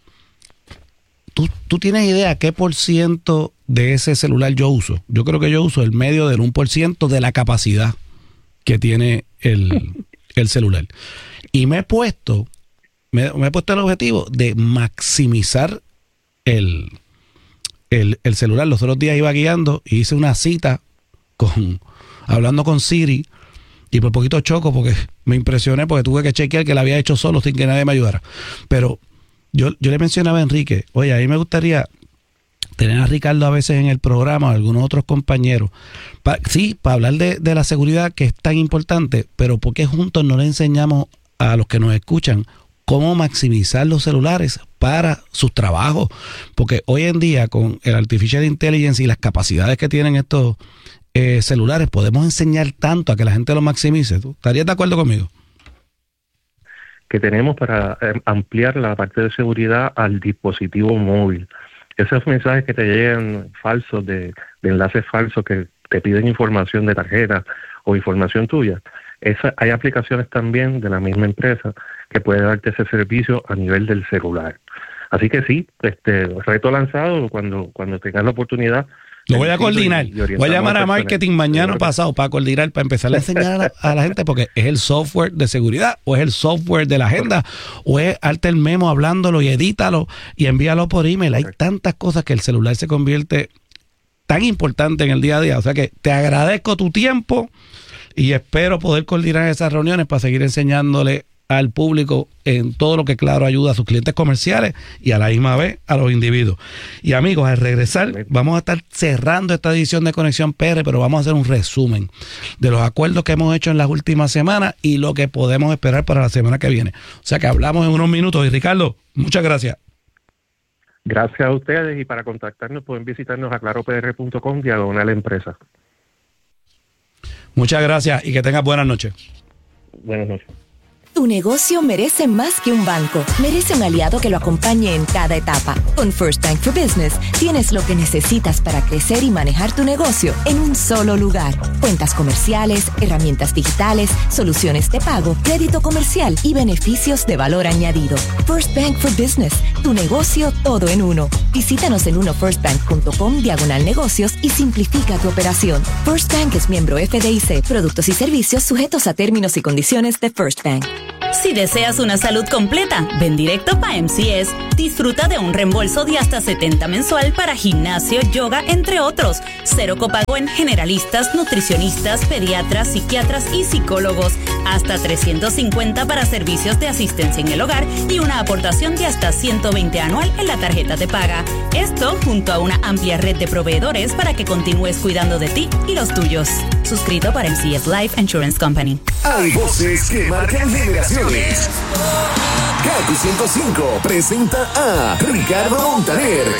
¿Tú, tú tienes idea qué por ciento de ese celular yo uso? Yo creo que yo uso el medio del uno por ciento de la capacidad que tiene el, el celular. Y me he puesto... Me, me he puesto el objetivo de maximizar el, el, el celular. Los otros días iba guiando y hice una cita con hablando con Siri y por poquito choco porque me impresioné porque tuve que chequear que la había hecho solo sin que nadie me ayudara. Pero yo, yo le mencionaba a Enrique, oye, a mí me gustaría tener a Ricardo a veces en el programa o algunos otros compañeros, pa, sí, para hablar de, de la seguridad que es tan importante, pero ¿por qué juntos no le enseñamos a los que nos escuchan cómo maximizar los celulares para sus trabajos? Porque hoy en día con el Artificial Intelligence y las capacidades que tienen estos eh, celulares, podemos enseñar tanto a que la gente lo maximice. ¿Tú estarías de acuerdo conmigo? Que tenemos para eh, ampliar la parte de seguridad al dispositivo móvil. Esos mensajes que te llegan falsos, de, de enlaces falsos que te piden información de tarjeta o información tuya, esa, hay aplicaciones también de la misma empresa que puede darte ese servicio a nivel del celular. Así que sí, este reto lanzado, cuando, cuando tengas la oportunidad. Lo voy a coordinar. Y, y voy a llamar a marketing mañana pasado para coordinar, para empezar a enseñar a la, a la gente, porque es el software de seguridad, o es el software de la agenda, o es arte el memo hablándolo y edítalo y envíalo por email. Hay tantas cosas que el celular se convierte tan importante en el día a día. O sea que te agradezco tu tiempo y espero poder coordinar esas reuniones para seguir enseñándole al público en todo lo que, claro, ayuda a sus clientes comerciales y a la misma vez a los individuos. Y amigos, al regresar vamos a estar cerrando esta edición de Conexión P R, pero vamos a hacer un resumen de los acuerdos que hemos hecho en las últimas semanas y lo que podemos esperar para la semana que viene. O sea que hablamos en unos minutos. Y Ricardo, muchas gracias. Gracias a ustedes, y para contactarnos pueden visitarnos a claro p r punto com diagonal empresa. Muchas gracias y que tengas buenas noches. Buenas noches. Tu negocio merece más que un banco. Merece un aliado que lo acompañe en cada etapa. Con First Bank for Business tienes lo que necesitas para crecer y manejar tu negocio en un solo lugar. Cuentas comerciales, herramientas digitales, soluciones de pago, crédito comercial y beneficios de valor añadido. First Bank for Business, tu negocio todo en uno. Visítanos en uno first bank punto com diagonal negocios y simplifica tu operación. First Bank es miembro F D I C. Productos y servicios sujetos a términos y condiciones de First Bank. Si deseas una salud completa, ven directo para M C S. Disfruta de un reembolso de hasta setenta mensual para gimnasio, yoga, entre otros. Cero copago en generalistas, nutricionistas, pediatras, psiquiatras y psicólogos. Hasta trescientos cincuenta para servicios de asistencia en el hogar y una aportación de hasta ciento veinte anual en la tarjeta de paga. Esto junto a una amplia red de proveedores para que continúes cuidando de ti y los tuyos. Suscrito para M C S Life Insurance Company. Hay voces que marcan generaciones. Kaku ciento cinco presenta a Ricardo Montaner